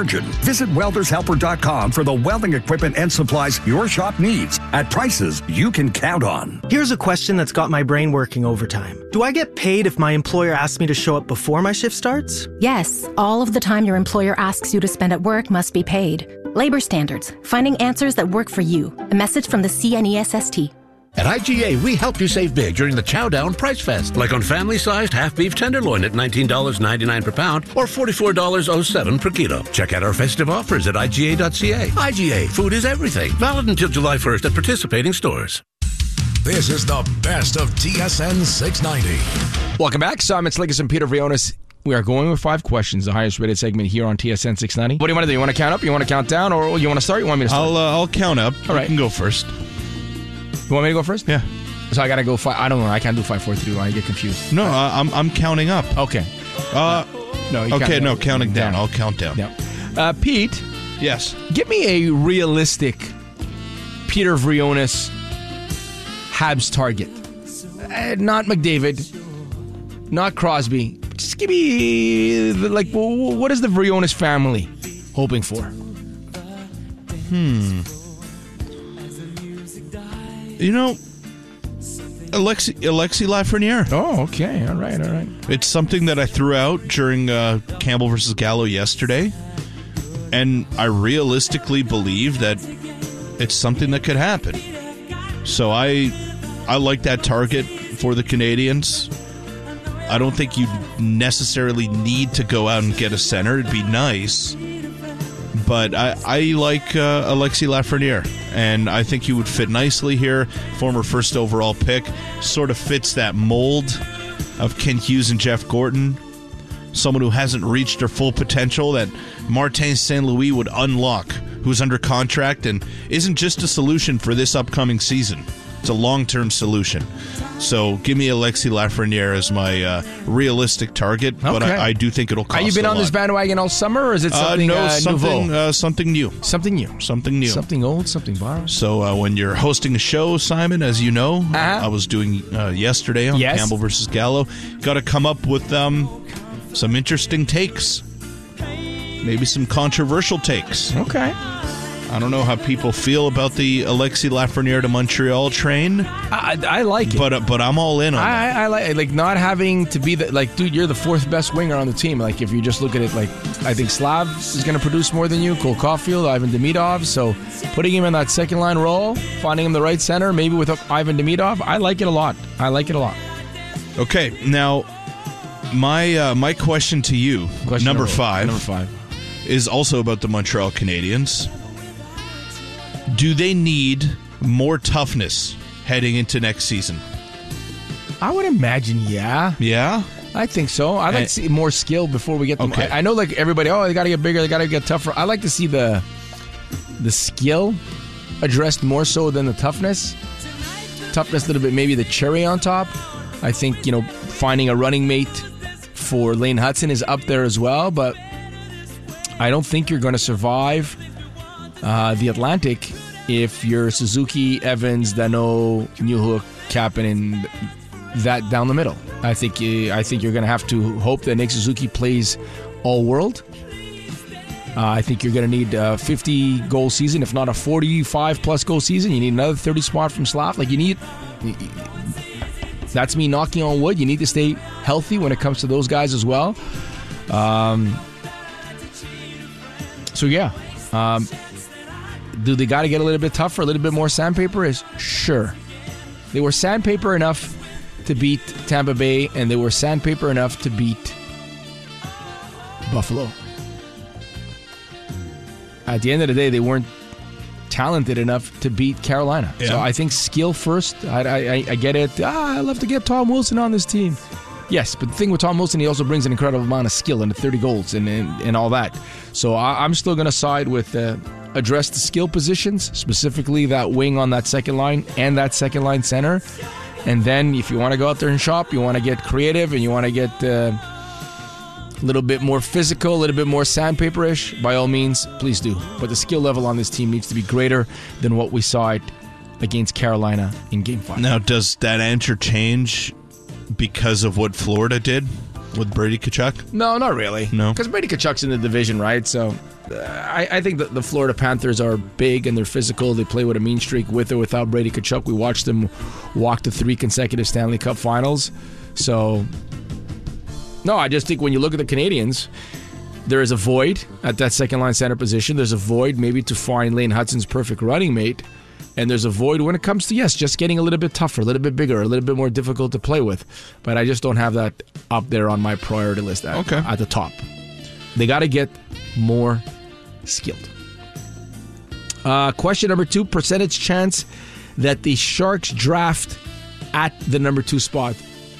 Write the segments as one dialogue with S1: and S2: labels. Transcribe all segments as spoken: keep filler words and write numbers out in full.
S1: margin. Visit welder's helper dot com for the welding equipment and supplies your shop needs at prices you can count on.
S2: Here's a question that's got my brain working overtime. Do I get paid if my employer asks me to show up before my shift starts?
S3: Yes, all of the time your employer asks you to spend at work must be paid. Labor standards, finding answers that work for you. A message from the C N E S S T.
S4: At I G A, we help you save big during the Chow Down Price Fest, like on family-sized half-beef tenderloin at nineteen dollars and ninety-nine cents per pound or forty-four dollars and seven cents per kilo. Check out our festive offers at I G A dot C A. I G A, food is everything. Valid until July first at participating stores.
S5: This is the best of T S N six ninety.
S6: Welcome back. Simon Slickis and Peter Vrionis. We are going with five questions, the highest rated segment here on T S N six ninety. What do you want to do? You want to count up? You want to count down? Or you want to start? You want me to start?
S7: I'll, uh, I'll count up.
S6: All right.
S7: You can go first.
S6: You want me to go first?
S7: Yeah.
S6: So I got to go five. I don't know. I can't do five, four, three. I get confused.
S7: No, uh, I'm I'm counting up.
S6: Okay.
S7: Uh,
S6: no. You
S7: okay,
S6: count
S7: no,
S6: down.
S7: counting down.
S6: down.
S7: I'll count down.
S6: Yeah. Uh, Pete.
S7: Yes.
S6: Give me a realistic Peter Vrionis Habs target. Uh, not McDavid. Not Crosby. Just give me, the, like, what is the Vrionis family hoping for?
S7: Hmm. You know, Alexi, Alexi Lafreniere.
S6: Oh, okay. All right, all right.
S7: It's something that I threw out during uh, Campbell versus Gallo yesterday, and I realistically believe that it's something that could happen. So I, I like that target for the Canadians. I don't think you necessarily need to go out and get a center. It'd be nice. But I, I like uh, Alexi Lafreniere, and I think he would fit nicely here. Former first overall pick. Sort of fits that mold of Ken Hughes and Jeff Gorton. Someone who hasn't reached their full potential that Martin Saint Louis would unlock, who's under contract and isn't just a solution for this upcoming season. It's a long-term solution. So give me Alexi Lafreniere as my uh, realistic target, okay. But I, I do think it'll cost a lot.
S6: Have you been on this bandwagon all summer, or is it something
S7: uh, no,
S6: uh,
S7: something,
S6: nouveau?
S7: Uh, something new.
S6: Something new.
S7: Something new.
S6: Something old, something borrowed.
S7: So uh, when you're hosting a show, Simon, as you know,
S6: uh-huh.
S7: I was doing uh, yesterday on
S6: yes.
S7: Campbell versus Gallo. Got to come up with um, some interesting takes. Maybe some controversial takes.
S6: Okay.
S7: I don't know how people feel about the Alexi Lafreniere to Montreal train.
S6: I, I like it,
S7: but uh, but I'm all in on
S6: I,
S7: that.
S6: I like like not having to be the like, dude. You're the fourth best winger on the team. Like if you just look at it, like I think Slav is going to produce more than you. Cole Caulfield, Ivan Demidov. So putting him in that second line role, finding him the right center, maybe with Ivan Demidov. I like it a lot. I like it a lot.
S7: Okay, now my uh, my question to you,
S6: question
S7: number,
S6: number
S7: five,
S6: number five,
S7: is also about the Montreal Canadiens. Do they need more toughness heading into next season?
S6: I would imagine, yeah.
S7: Yeah?
S6: I think so. I like
S7: and,
S6: to see more skill before we get them.
S7: Okay.
S6: I, I know, like, everybody, oh, they got to get bigger, they got to get tougher. I like to see the the skill addressed more so than the toughness. Toughness a little bit, maybe the cherry on top. I think, you know, finding a running mate for Lane Hudson is up there as well, but I don't think you're going to survive uh, the Atlantic if you're Suzuki, Evans, Danault, Newhook, Kapanen, that down the middle. I think uh, I think you're going to have to hope that Nick Suzuki plays all world. Uh, I think you're going to need a fifty goal season, if not a forty-five plus goal season. You need another thirty spot from Slav. Like you need. That's me knocking on wood. You need to stay healthy when it comes to those guys as well. Um. So yeah. Um. Do they got to get a little bit tougher, a little bit more sandpaper? Is sure. They were sandpaper enough to beat Tampa Bay, and they were sandpaper enough to beat Buffalo. At the end of the day, they weren't talented enough to beat Carolina. Yeah. So I think skill first. I, I, I get it. Ah, I love to get Tom Wilson on this team. Yes, but the thing with Tom Wilson, he also brings an incredible amount of skill and the thirty goals and, and, and all that. So I, I'm still going to side with uh, address the skill positions, specifically that wing on that second line and that second line center. And then if you want to go out there and shop, you want to get creative and you want to get uh, a little bit more physical, a little bit more sandpaper-ish, by all means, please do. But the skill level on this team needs to be greater than what we saw it against Carolina in Game five.
S7: Now, does that answer change because of what Florida did with Brady Tkachuk?
S6: No, not really.
S7: No?
S6: Because Brady Tkachuk's in the division, right? So I, I think that the Florida Panthers are big and they're physical. They play with a mean streak with or without Brady Tkachuk. We watched them walk to three consecutive Stanley Cup finals. So, no, I just think when you look at the Canadians, there is a void at that second line center position. There's a void maybe to find Lane Hudson's perfect running mate. And there's a void when it comes to, yes, just getting a little bit tougher, a little bit bigger, a little bit more difficult to play with. But I just don't have that up there on my priority list at,
S7: okay.
S6: at the top. They got to get more skilled. Uh, question number two, percentage chance that the Sharks draft at the number two spot.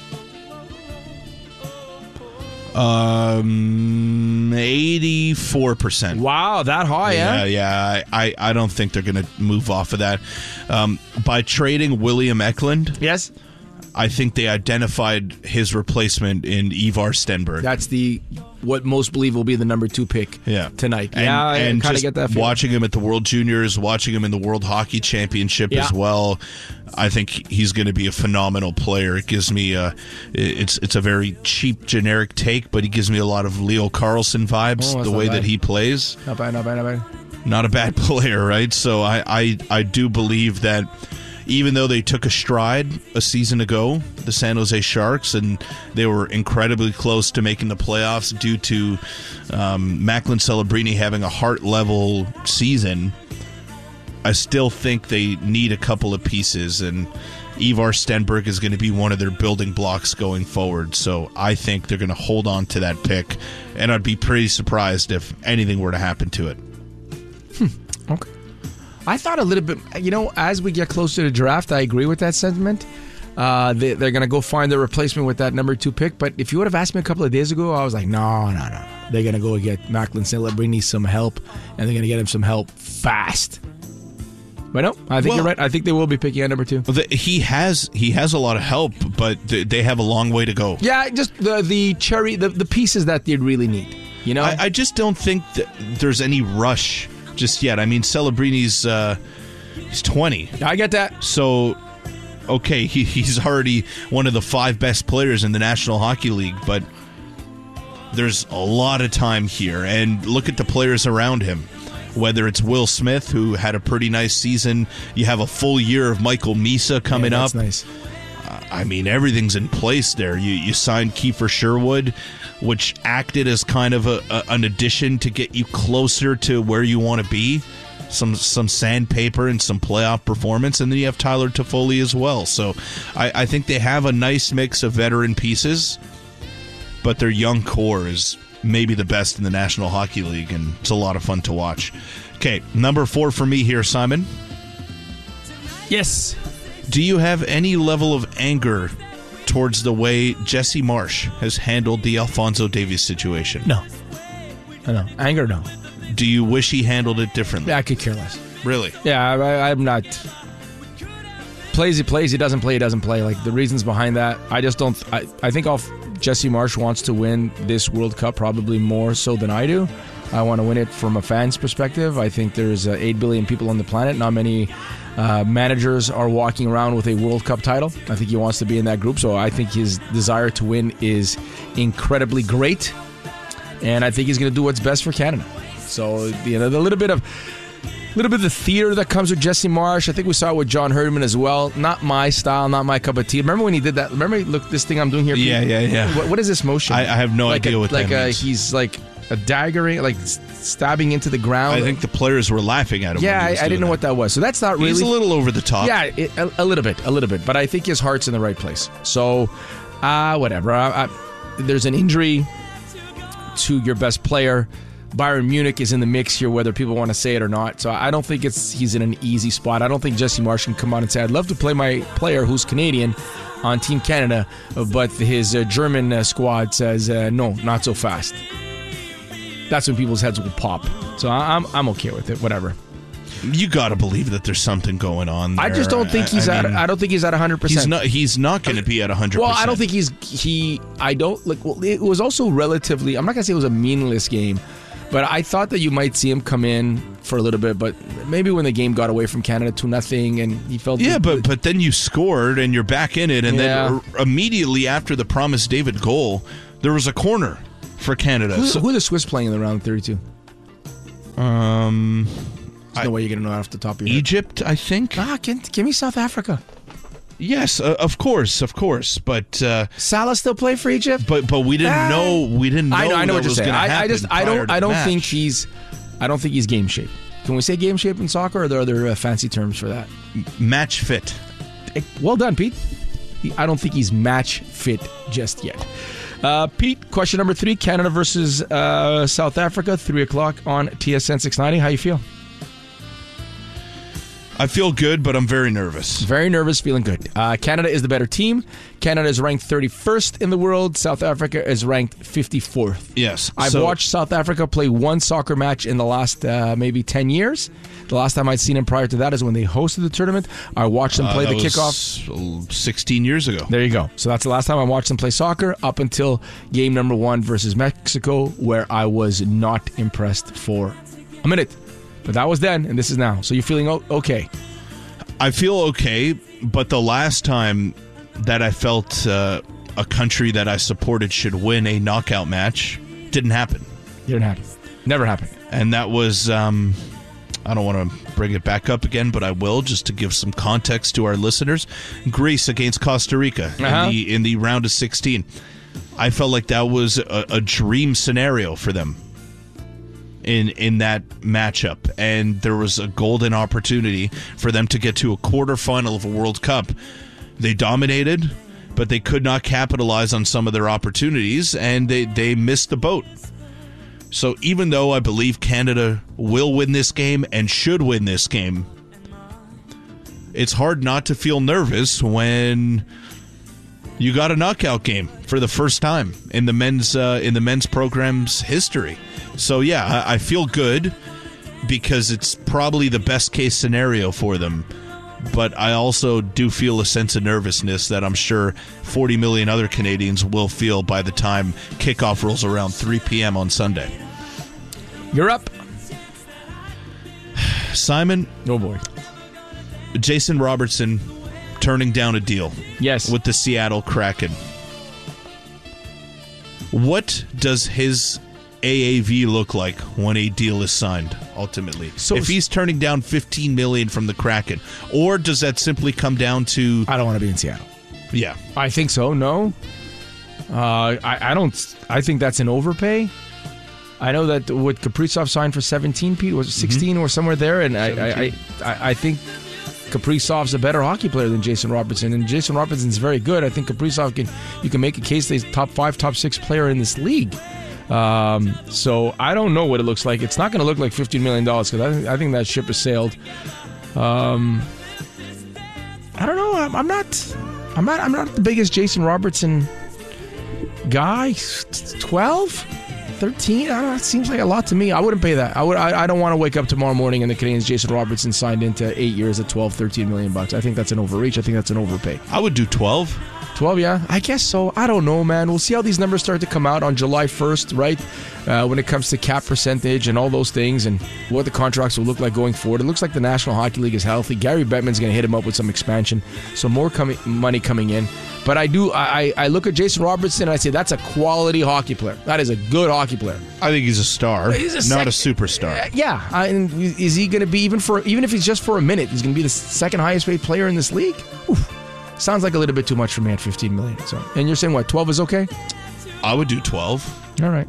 S7: Um, eighty-four percent.
S6: Wow, that high,
S7: yeah?
S6: eh?
S7: Yeah, I, I, I don't think they're going to move off of that. Um, by trading William Eklund,
S6: yes,
S7: I think they identified his replacement in Ivar Stenberg.
S6: That's the what most believe will be the number two pick
S7: yeah.
S6: tonight.
S7: And,
S6: yeah, I
S7: and
S6: kind of
S7: just
S6: get that feeling.
S7: watching him at the World Juniors, watching him in the World Hockey Championship
S6: yeah.
S7: as well, I think he's going to be a phenomenal player. It gives me a, it's it's a very cheap, generic take, but he gives me a lot of Leo Carlson vibes,
S6: oh,
S7: the way that he plays.
S6: Not bad, not bad, not bad.
S7: Not a bad player, right? So I, I, I do believe that even though they took a stride a season ago, the San Jose Sharks, and they were incredibly close to making the playoffs due to um, Macklin Celebrini having a heart-level season, I still think they need a couple of pieces, and Ivar Stenberg is going to be one of their building blocks going forward. So I think they're going to hold on to that pick, and I'd be pretty surprised if anything were to happen to it.
S6: Hmm. Okay. I thought a little bit, you know, as we get closer to the draft, I agree with that sentiment. Uh, they, they're going to go find their replacement with that number two pick. But if you would have asked me a couple of days ago, I was like, no, no, no. They're going to go get Macklin Celebrini some help, and they're going to get him some help fast. But no, I think
S7: well,
S6: you're right. I think they will be picking at number two.
S7: The, he has he has a lot of help, but th- they have a long way to go.
S6: Yeah, just the the cherry, the, the pieces that they'd really need. You know,
S7: I, I just don't think that there's any rush just yet. I mean, Celebrini's uh, he's twenty.
S6: I get that.
S7: So, okay, he, he's already one of the five best players in the National Hockey League, but there's a lot of time here. And look at the players around him. Whether it's Will Smith, who had a pretty nice season, you have a full year of Michael Misa coming
S6: yeah, that's
S7: up.
S6: Nice.
S7: Uh, I mean, everything's in place there. You you signed Kiefer Sherwood, which acted as kind of a, a, an addition to get you closer to where you want to be. Some some sandpaper and some playoff performance, and then you have Tyler Toffoli as well. So I, I think they have a nice mix of veteran pieces, but their young core is maybe the best in the National Hockey League, and it's a lot of fun to watch. Okay, number four for me here, Simon.
S6: Yes.
S7: Do you have any level of anger towards the way Jesse Marsh has handled the Alphonso Davies situation?
S6: No. I know. Anger, no.
S7: Do you wish he handled it differently?
S6: Yeah, I could care less.
S7: Really?
S6: Yeah, I, I'm not... Plays, he plays. He doesn't play, he doesn't play. Like, the reasons behind that, I just don't... I, I think I'll... Jesse Marsh wants to win this World Cup probably more so than I do. I want to win it from a fan's perspective. I think there's uh, eight billion people on the planet. Not many uh, managers are walking around with a World Cup title. I think he wants to be in that group, so I think his desire to win is incredibly great, and I think he's going to do what's best for Canada. So, you know, the little bit of A little bit of the theater that comes with Jesse Marsh. I think we saw it with John Herdman as well. Not my style, not my cup of tea. Remember when he did that? Remember, look, this thing I'm doing here?
S7: Yeah, yeah, yeah.
S6: What, what is this motion?
S7: I, I have no
S6: like
S7: idea
S6: a,
S7: what
S6: like
S7: that
S6: a,
S7: means.
S6: He's like a daggering, like stabbing into the ground.
S7: I think the players were laughing at him.
S6: Yeah,
S7: when he
S6: I,
S7: was
S6: I didn't
S7: doing
S6: know
S7: that.
S6: what that was. So that's not really.
S7: He's a little over the top.
S6: Yeah, it, a, a little bit, a little bit. But I think his heart's in the right place. So, uh, whatever. I, I, there's an injury to your best player. Bayern Munich is in the mix here, whether people want to say it or not. So I don't think it's he's in an easy spot. I don't think Jesse Marsh can come out and say, I'd love to play my player who's Canadian on Team Canada, but his uh, German uh, squad says, uh, no, not so fast. That's when people's heads will pop. So I, I'm I'm okay with it, whatever.
S7: You got to believe that there's something going on there.
S6: I just don't think he's
S7: I, I
S6: at.
S7: mean,
S6: I don't think he's at one hundred percent.
S7: He's not. He's not going to be at one hundred percent.
S6: Well, I don't think he's. He. I don't like. Well, it was also relatively. I'm not gonna say it was a meaningless game, but I thought that you might see him come in for a little bit. But maybe when the game got away from Canada two nothing, and he felt.
S7: Yeah, but but then you scored and you're back in it, and
S6: Yeah.
S7: then immediately after the Promise David goal, there was a corner for Canada.
S6: Who,
S7: So-
S6: who are the Swiss playing in the round of thirty-two?
S7: Um,
S6: There's
S7: I,
S6: no way you're going to know off the top of your
S7: Egypt, I think.
S6: head. Ah, give, give me South Africa.
S7: Yes, uh, of course, of course. But uh,
S6: Salah still play for Egypt?
S7: but but we didn't
S6: Ah.
S7: know. We didn't know.
S6: I know, I know
S7: that
S6: what you're
S7: was
S6: saying.
S7: gonna
S6: I, I
S7: happen
S6: just, I
S7: prior
S6: don't,
S7: to
S6: I
S7: the
S6: don't
S7: match.
S6: think he's, I don't think he's game shape. Can we say game shape in soccer, or are there other uh, fancy terms for that?
S7: match fit.
S6: Eh, Well done, Pete. He- I don't think he's match fit just yet. Uh, Pete, question number three: Canada versus uh, South Africa, three o'clock on T S N six ninety. How you feel?
S7: I feel good, but I'm very nervous.
S6: Very nervous, feeling good. Uh, Canada is the better team. Canada is ranked thirty-first in the world. South Africa is ranked fifty-fourth.
S7: Yes,
S6: I've
S7: so-
S6: watched South Africa play one soccer match in the last uh, maybe ten years. The last time I'd seen them prior to that is when they hosted the tournament. I watched them
S7: Uh,
S6: play
S7: that
S6: the
S7: was
S6: kickoff.
S7: sixteen years ago.
S6: There you go. So that's the last time I watched them play soccer up until game number one versus Mexico, where I was not impressed for a minute. But that was then, and this is now. So you're feeling o- okay.
S7: I feel okay, but the last time that I felt uh, a country that I supported should win a knockout match didn't happen.
S6: Didn't happen. Never happened.
S7: And that was, um, I don't want to bring it back up again, but I will, just to give some context to our listeners. Greece against Costa Rica
S6: Uh-huh.
S7: in the in the round of sixteen. I felt like that was a, a dream scenario for them in in that matchup, and there was a golden opportunity for them to get to a quarterfinal of a World Cup. They dominated, but they could not capitalize on some of their opportunities, and they, they missed the boat. So even though I believe Canada will win this game and should win this game, it's hard not to feel nervous when you got a knockout game for the first time in the men's uh, in the men's program's history. So yeah, I, I feel good because it's probably the best case scenario for them. But I also do feel a sense of nervousness that I'm sure forty million other Canadians will feel by the time kickoff rolls around three p.m. on Sunday.
S6: You're up.
S7: Simon,
S6: Oh boy.
S7: Jason Robertson turning down a deal.
S6: Yes.
S7: With the Seattle Kraken. What does his A A V look like when a deal is signed, ultimately?
S6: So-
S7: if he's turning down fifteen million dollars from the Kraken, or does that simply come down to...
S6: I don't want to be in Seattle.
S7: Yeah.
S6: I think so. No. Uh, I, I don't. I think that's an overpay. I know that what Kaprizov signed for seventeen, Pete, was it sixteen or somewhere there, and I, I, I, I, I think Kaprizov's a better hockey player than Jason Robertson, and Jason Robertson's very good. I think Kaprizov can. You can make a case that he's top five, top six player in this league. Um, so I don't know what it looks like. It's not going to look like fifteen million dollars because I think I think that ship has sailed. Um, I don't know. I'm, I'm not. I'm not. I'm not the biggest Jason Robertson guy. twelve, thirteen. I don't know. It seems like a lot to me. I wouldn't pay that. I would. I, I don't want to wake up tomorrow morning and the Canadians Jason Robertson signed into eight years at twelve, thirteen million bucks. I think that's an overreach. I think that's an overpay.
S7: I would do twelve.
S6: twelve, yeah? I guess so. I don't know, man. We'll see how these numbers start to come out on July first, right? Uh, when it comes to cap percentage and all those things and what the contracts will look like going forward. It looks like the National Hockey League is healthy. Gary Bettman's going to hit him up with some expansion, so more coming, money coming in. But I do, I, I look at Jason Robertson and I say that's a quality hockey player. That is a good hockey player.
S7: I think he's a star,
S6: He's a
S7: not
S6: sec-
S7: a superstar.
S6: Uh, yeah, I, and is he going to be, even for even if he's just for a minute, he's going to be the second highest paid player in this league? Oof. Sounds like a little bit too much for me at fifteen million. So, and you're saying what, twelve is okay?
S7: I would do twelve.
S6: All right.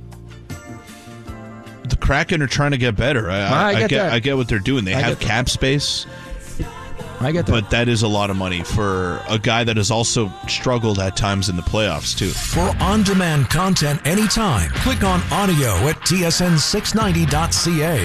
S7: The Kraken are trying to get better. I,
S6: I
S7: I,
S6: get
S7: I get,
S6: that.
S7: I get what they're doing. They
S6: I
S7: have
S6: get that.
S7: cap space,
S6: I get that.
S7: but that is a lot of money for a guy that has also struggled at times in the playoffs too.
S5: For on-demand content anytime, click on audio at T S N six ninety dot C A.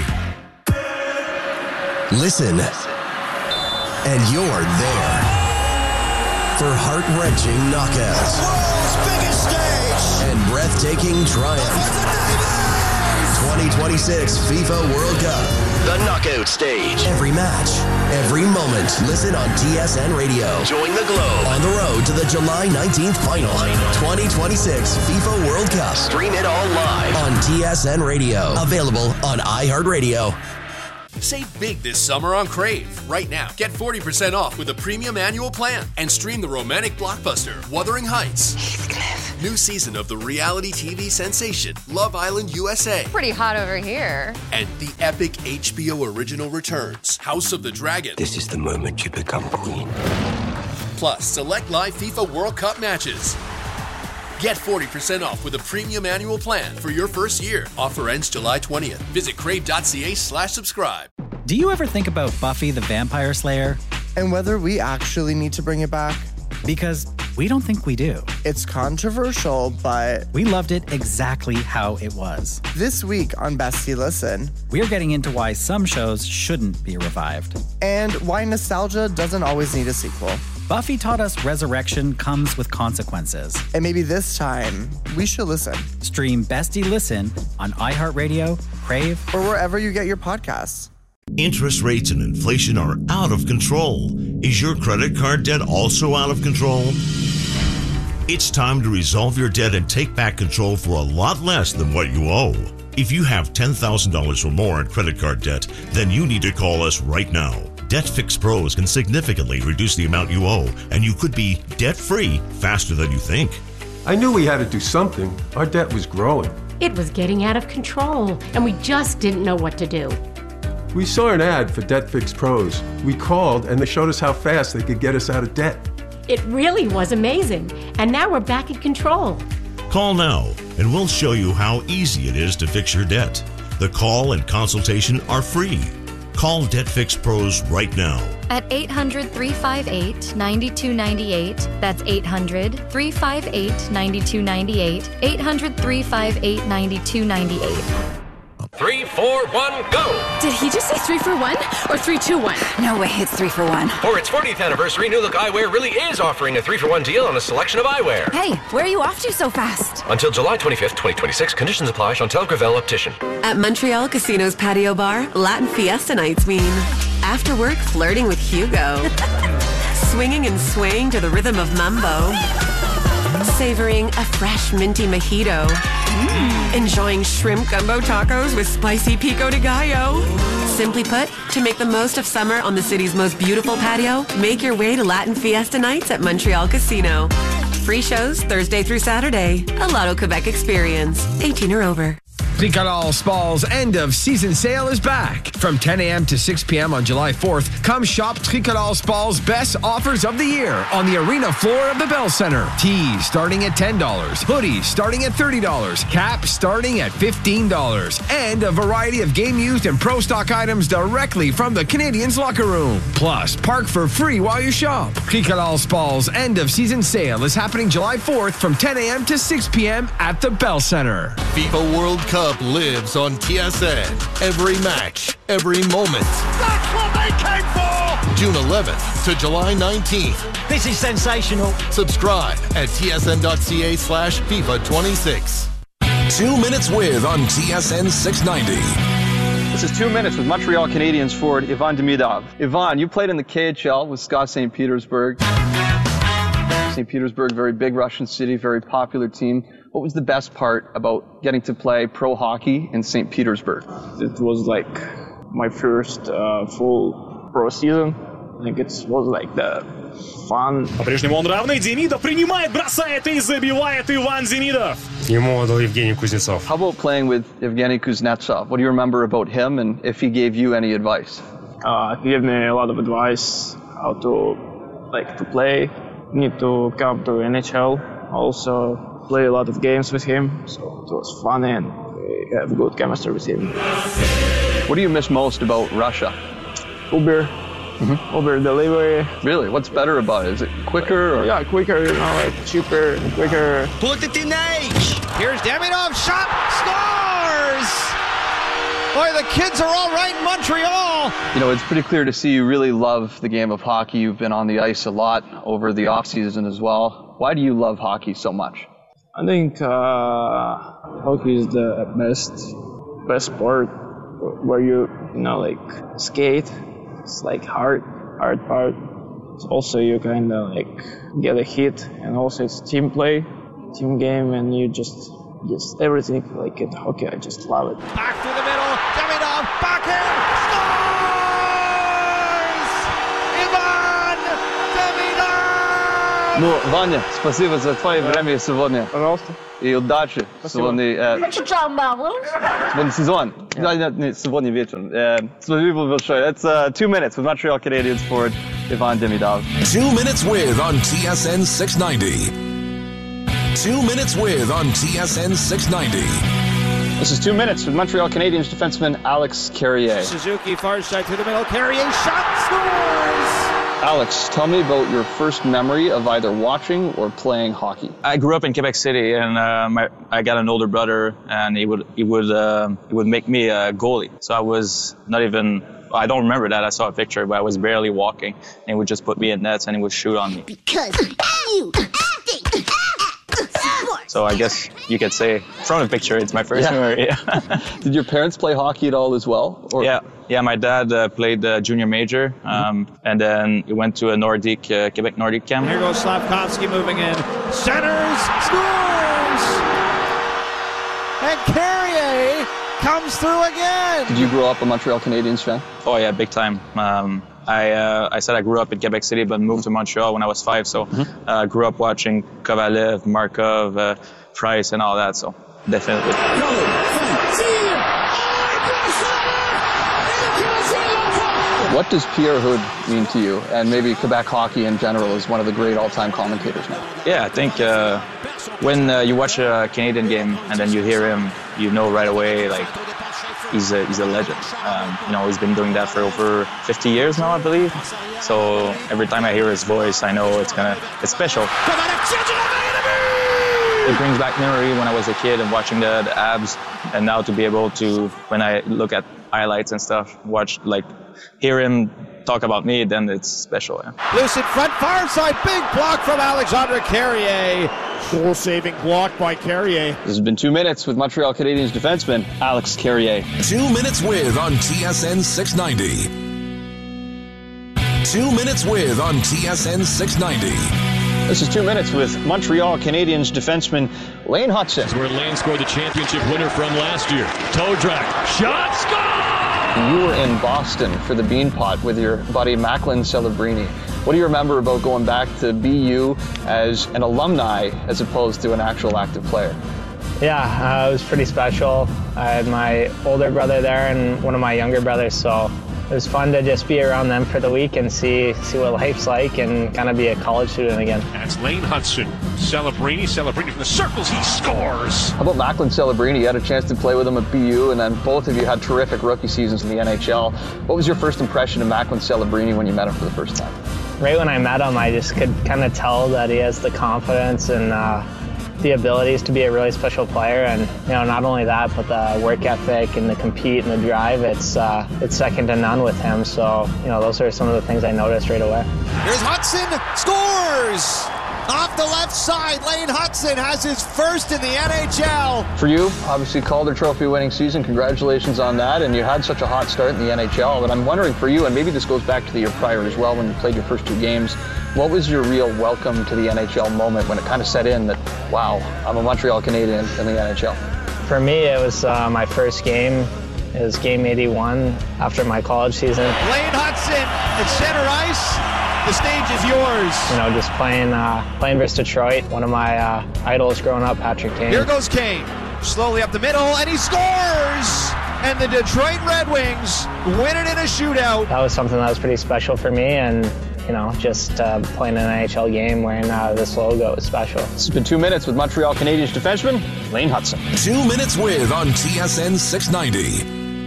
S8: Listen, and you're there for heart-wrenching knockouts,
S9: World's biggest stage,
S8: and breathtaking triumph. twenty twenty-six FIFA World Cup, the knockout stage. Every match, every moment. Listen on T S N Radio. Join the globe on the road to the July nineteenth final. twenty twenty-six FIFA World Cup. Stream it all live on T S N Radio. Available on iHeartRadio.
S10: Save big this summer on Crave. Right now, get forty percent off with a premium annual plan and stream the romantic blockbuster Wuthering Heights.
S11: Heathcliff,
S10: New season of the reality T V sensation Love Island U S A.
S11: Pretty hot over here.
S10: And the epic H B O original returns, House of the Dragon.
S12: This is the moment you become queen.
S10: Plus, select live FIFA World Cup matches. Get forty percent off with a premium annual plan for your first year. Offer ends July twentieth. Visit crave.ca slash subscribe.
S13: Do you ever think about Buffy the Vampire Slayer?
S14: And whether we actually need to bring it back?
S13: Because we don't think we do.
S14: It's controversial, but
S13: we loved it exactly how it was.
S14: This week on Bestie Listen,
S13: we're getting into why some shows shouldn't be revived.
S14: And why nostalgia doesn't always need a sequel.
S13: Buffy taught us resurrection comes with consequences.
S14: And maybe this time, we should listen.
S13: Stream Bestie Listen on iHeartRadio, Crave,
S14: or wherever you get your podcasts.
S15: Interest rates and inflation are out of control. Is your credit card debt also out of control? It's time to resolve your debt and take back control for a lot less than what you owe. If you have ten thousand dollars or more in credit card debt, then you need to call us right now. Debt Fix Pros can significantly reduce the amount you owe, and you could be debt-free faster than you think.
S16: I knew we had to do something. Our debt was growing.
S17: It was getting out of control, and we just didn't know what to do.
S16: We saw an ad for Debt Fix Pros. We called, and they showed us how fast they could get us out of debt.
S17: It really was amazing, and now we're back in control.
S15: Call now, and we'll show you how easy it is to fix your debt. The call and consultation are free. Call Debt Fix Pros right now.
S18: At eight hundred, three five eight, nine two nine eight. That's eight hundred, three five eight, nine two nine eight. eight hundred, three five eight, nine two nine eight.
S19: Three, four, one, go!
S20: Did he just say three for one or three, two, one?
S21: No way, it's three for one.
S19: For its fortieth anniversary, New Look Eyewear really is offering a three for one deal on a selection of eyewear.
S21: Hey, where are you off to so fast?
S19: Until July twenty-fifth, twenty twenty-six. Conditions apply. Chantel Gravel Optician.
S22: At Montreal Casino's patio bar, Latin Fiesta nights mean after work flirting with Hugo, swinging and swaying to the rhythm of mambo, savoring a fresh minty mojito, mm. enjoying shrimp gumbo tacos with spicy pico de gallo. Simply put, to make the most of summer on the city's most beautiful patio, make your way to Latin Fiesta nights at Montreal Casino. Free shows Thursday through Saturday. A Lotto Quebec experience. eighteen or over.
S23: Tricolour Spal's end-of-season sale is back. From ten a.m. to six p.m. on July fourth, come shop Tricolour Spal's best offers of the year on the arena floor of the Bell Center. Tees starting at ten dollars, hoodies starting at thirty dollars, caps starting at fifteen dollars, and a variety of game-used and pro stock items directly from the Canadiens' locker room. Plus, park for free while you shop. Tricolour Spal's end-of-season sale is happening July fourth from ten a.m. to six p.m. at the Bell Center.
S10: FIFA World Cup lives on T S N. Every match, every moment.
S9: That's what they came for!
S10: June eleventh to July nineteenth.
S9: This is sensational.
S10: Subscribe at tsn.ca slash FIFA 26.
S8: Two Minutes With on T S N six ninety.
S24: This is Two Minutes with Montreal Canadiens forward Ivan Demidov. Ivan, you played in the K H L with Scott Saint Petersburg. Saint Petersburg, very big Russian city, very popular team. What was the best part about getting to play pro hockey in Saint Petersburg?
S25: It was like my first uh, full pro season. I think it was like the fun.
S26: По-прежнему он равный. Демидов принимает, бросает и забивает Иван Демидов. Ему отдал Евгений Кузнецов.
S24: How about playing with Evgeny Kuznetsov? What do you remember about him and if he gave you any advice?
S25: Uh, he gave me a lot of advice how to like to play. Need to come to N H L. Also play a lot of games with him, so it was fun and we have good chemistry with him.
S24: What do you miss most about Russia?
S25: Uber.
S24: Mm-hmm.
S25: Uber delivery.
S24: Really? What's better about it? Is it quicker? Or?
S25: Yeah, quicker, you know, like cheaper and quicker.
S9: Put it in H. Here's Demidov, shot, scores! Boy, the kids are all right in Montreal.
S24: You know, it's pretty clear to see you really love the game of hockey. You've been on the ice a lot over the off-season as well. Why do you love hockey so much?
S25: I think uh, hockey is the best, best sport where you, you know, like skate. It's like hard, hard part. It's also you kind of like get a hit, and also it's team play, team game, and you just, just everything like in hockey. I just love it.
S9: Back through the middle, Demidov, back in, scores! Ivan
S24: Ну, Ваня, спасибо за твое время сегодня.
S25: Пожалуйста.
S24: И удачи. Сегодня, э, сегодня сезон. Да, нет, нет, сегодня вечером. Э, спасибо большое. It's uh, two minutes with Montreal Canadiens forward Ivan Demidov.
S5: Two minutes with on T S N six ninety. Two minutes with on T S N six ninety.
S24: This is two minutes with Montreal Canadiens defenseman Alex Carrier.
S9: Suzuki far side through the middle. Carrier shot scores.
S24: Alex, tell me about your first memory of either watching or playing hockey.
S1: I grew up in Quebec City, and uh, my, I got an older brother, and he would he would uh, he would make me a goalie. So I was not even. I don't remember that. I saw a picture, but I was barely walking, and he would just put me in nets, and he would shoot on me.
S2: Because you think
S1: So I guess you could say from a picture, it's my first
S24: Yeah.
S1: memory. Yeah.
S24: Did your parents play hockey at all as well? Or?
S1: Yeah, yeah. My dad uh, played uh, junior major, um, mm-hmm. and then he went to a Nordic, uh, Quebec Nordic camp.
S9: Here goes Slavkovsky moving in. Centers, scores! And Carrier comes through again!
S24: Did you grow up a Montreal Canadiens fan?
S1: Oh yeah, big time. Um, I uh, I said I grew up in Quebec City, but moved to Montreal when I was five. So I mm-hmm. uh, grew up watching Kovalev, Markov, uh, Price, and all that. So definitely.
S24: What does Pierre Hood mean to you? And maybe Quebec hockey in general is one of the great all-time commentators now.
S1: Yeah, I think uh, when uh, you watch a Canadian game and then you hear him, you know right away, like, he's a, he's a legend. Um, you know, he's been doing that for over fifty years now, I believe. So every time I hear his voice, I know it's gonna, it's special. It brings back memory when I was a kid and watching the, the Abs, and now to be able to, when I look at highlights and stuff, watch, like, hear him talk about me, then it's special. Yeah.
S9: Loose in front, far side, big block from Alexandre Carrier.
S26: Goal-saving block by Carrier.
S24: This has been two minutes with Montreal Canadiens defenseman Alex Carrier.
S5: Two minutes with on T S N six ninety. Two minutes with on T S N six ninety.
S24: This is two minutes with Montreal Canadiens defenseman Lane Hutson.
S3: This is where Lane scored the championship winner from last year. Toe drag, shot, score!
S24: You were in Boston for the Beanpot with your buddy Macklin Celebrini. What do you remember about going back to B U as an alumni as opposed to an actual active player?
S25: Yeah, uh, it was pretty special. I had my older brother there and one of my younger brothers, so it was fun to just be around them for the week and see see what life's like and kind of be a college student again.
S3: That's Lane Hutson. Celebrini, Celebrini from the circles, he scores!
S24: How about Macklin Celebrini? You had a chance to play with him at B U, and then both of you had terrific rookie seasons in the N H L. What was your first impression of Macklin Celebrini when you met him for the first time?
S25: Right when I met him, I just could kind of tell that he has the confidence and uh, the abilities to be a really special player, and you know, not only that, but the work ethic and the compete and the drive, it's uh, it's second to none with him. So you know, those are some of the things I noticed right away.
S9: Here's Hutson, scores! Off the left side, Lane Hutson has his first in the N H L.
S24: For you, obviously Calder Trophy winning season, congratulations on that, and you had such a hot start in the N H L, but I'm wondering for you, and maybe this goes back to the year prior as well when you played your first two games, what was your real welcome to the N H L moment when it kind of set in that, wow, I'm a Montreal Canadian in the N H L?
S25: For me, it was uh, my first game. It was game eighty-one after my college season.
S9: Lane Hutson at center ice. The stage is yours.
S25: You know, just playing uh, playing versus Detroit, one of my uh, idols growing up, Patrick Kane.
S9: Here goes Kane, slowly up the middle, and he scores! And the Detroit Red Wings win it in a shootout.
S25: That was something that was pretty special for me, and you know, just uh, playing an N H L game wearing uh, this logo was special.
S24: This has been two minutes with Montreal Canadiens defenseman Lane Hutson.
S5: Two minutes with on T S N six ninety.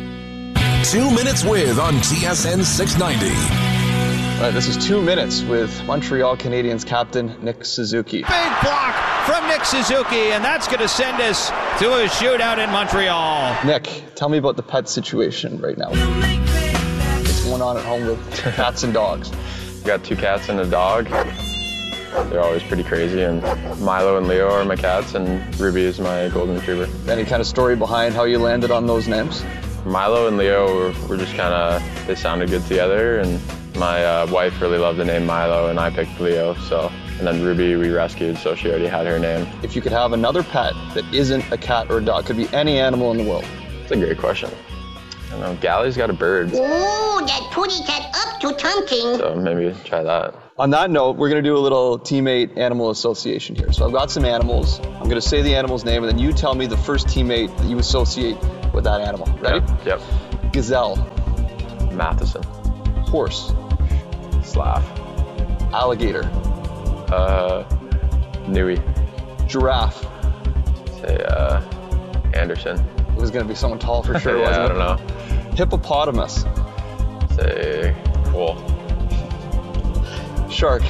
S5: Two minutes with on T S N six ninety.
S24: All right, this is two minutes with Montreal Canadiens captain Nick Suzuki.
S9: Big block from Nick Suzuki, and that's going to send us to a shootout in Montreal.
S24: Nick, tell me about the pet situation right now. What's going on at home with cats and dogs?
S4: We got two cats and a dog. They're always pretty crazy, and Milo and Leo are my cats, and Ruby is my golden retriever.
S24: Any kind of story behind how you landed on those names?
S4: Milo and Leo were, were just kind of, they sounded good together, and my uh, wife really loved the name Milo, and I picked Leo, so. And then Ruby we rescued, so she already had her name.
S24: If you could have another pet that isn't a cat or a dog, could be any animal in the world.
S4: That's a great question. I don't know, Galley's got a bird.
S2: Ooh, that putty cat up to something.
S4: So maybe try that.
S24: On that note, we're going to do a little teammate animal association here. So I've got some animals. I'm going to say the animal's name, and then you tell me the first teammate that you associate with that animal. Ready?
S4: Yep. yep.
S24: Gazelle.
S4: Matheson.
S24: Horse.
S4: Slav.
S24: Alligator.
S4: Uh, Nui.
S24: Giraffe.
S4: Say, uh, Anderson.
S24: It was going to be someone tall for sure,
S4: yeah,
S24: wasn't it?
S4: I don't know.
S24: Hippopotamus.
S4: Say, cool.
S24: Shark.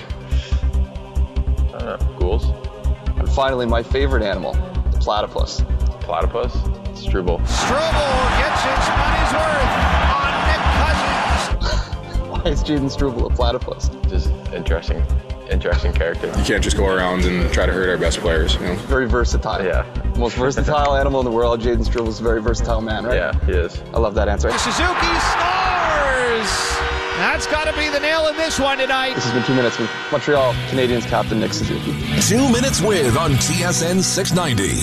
S4: I don't know, ghouls.
S24: And finally, my favorite animal, the platypus.
S4: Platypus? Struble.
S9: Struble gets his money's worth on Nick Cousins.
S24: Why is Jaden Struble a platypus?
S4: Just interesting, interesting character.
S6: You can't just go around and try to hurt our best players, you know?
S24: Very versatile.
S4: Yeah.
S24: Most versatile animal in the world. Jaden Struble's a very versatile man, right?
S4: Yeah, he is.
S24: I love that answer.
S9: Suzuki scores! That's got to be the nail in this one tonight.
S24: This has been Two Minutes with Montreal Canadiens captain Nick Suzuki.
S5: Two Minutes With on T S N six ninety.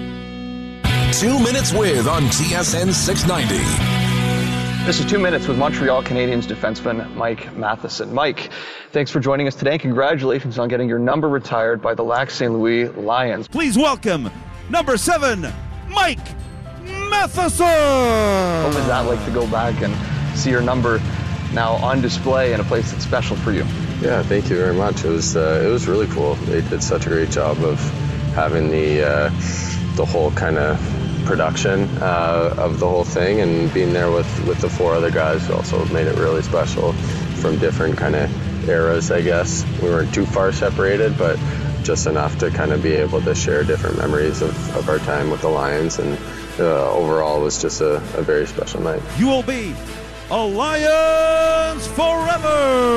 S5: Two Minutes With on T S N six ninety.
S24: This is Two Minutes with Montreal Canadiens defenseman Mike Matheson. Mike, thanks for joining us today. Congratulations on getting your number retired by the Lac Saint Louis Lions.
S7: Please welcome number seven, Mike Matheson.
S24: What was that like to go back and see your number now on display in a place that's special for you?
S4: Yeah, thank you very much. It was uh, it was really cool. They did such a great job of having the uh, the whole kind of production uh, of the whole thing, and being there with, with the four other guys also made it really special from different kind of eras, I guess. We weren't too far separated, but just enough to kind of be able to share different memories of, of our time with the Lions, and uh, overall it was just a, a very special night.
S7: You will be a Lions forever!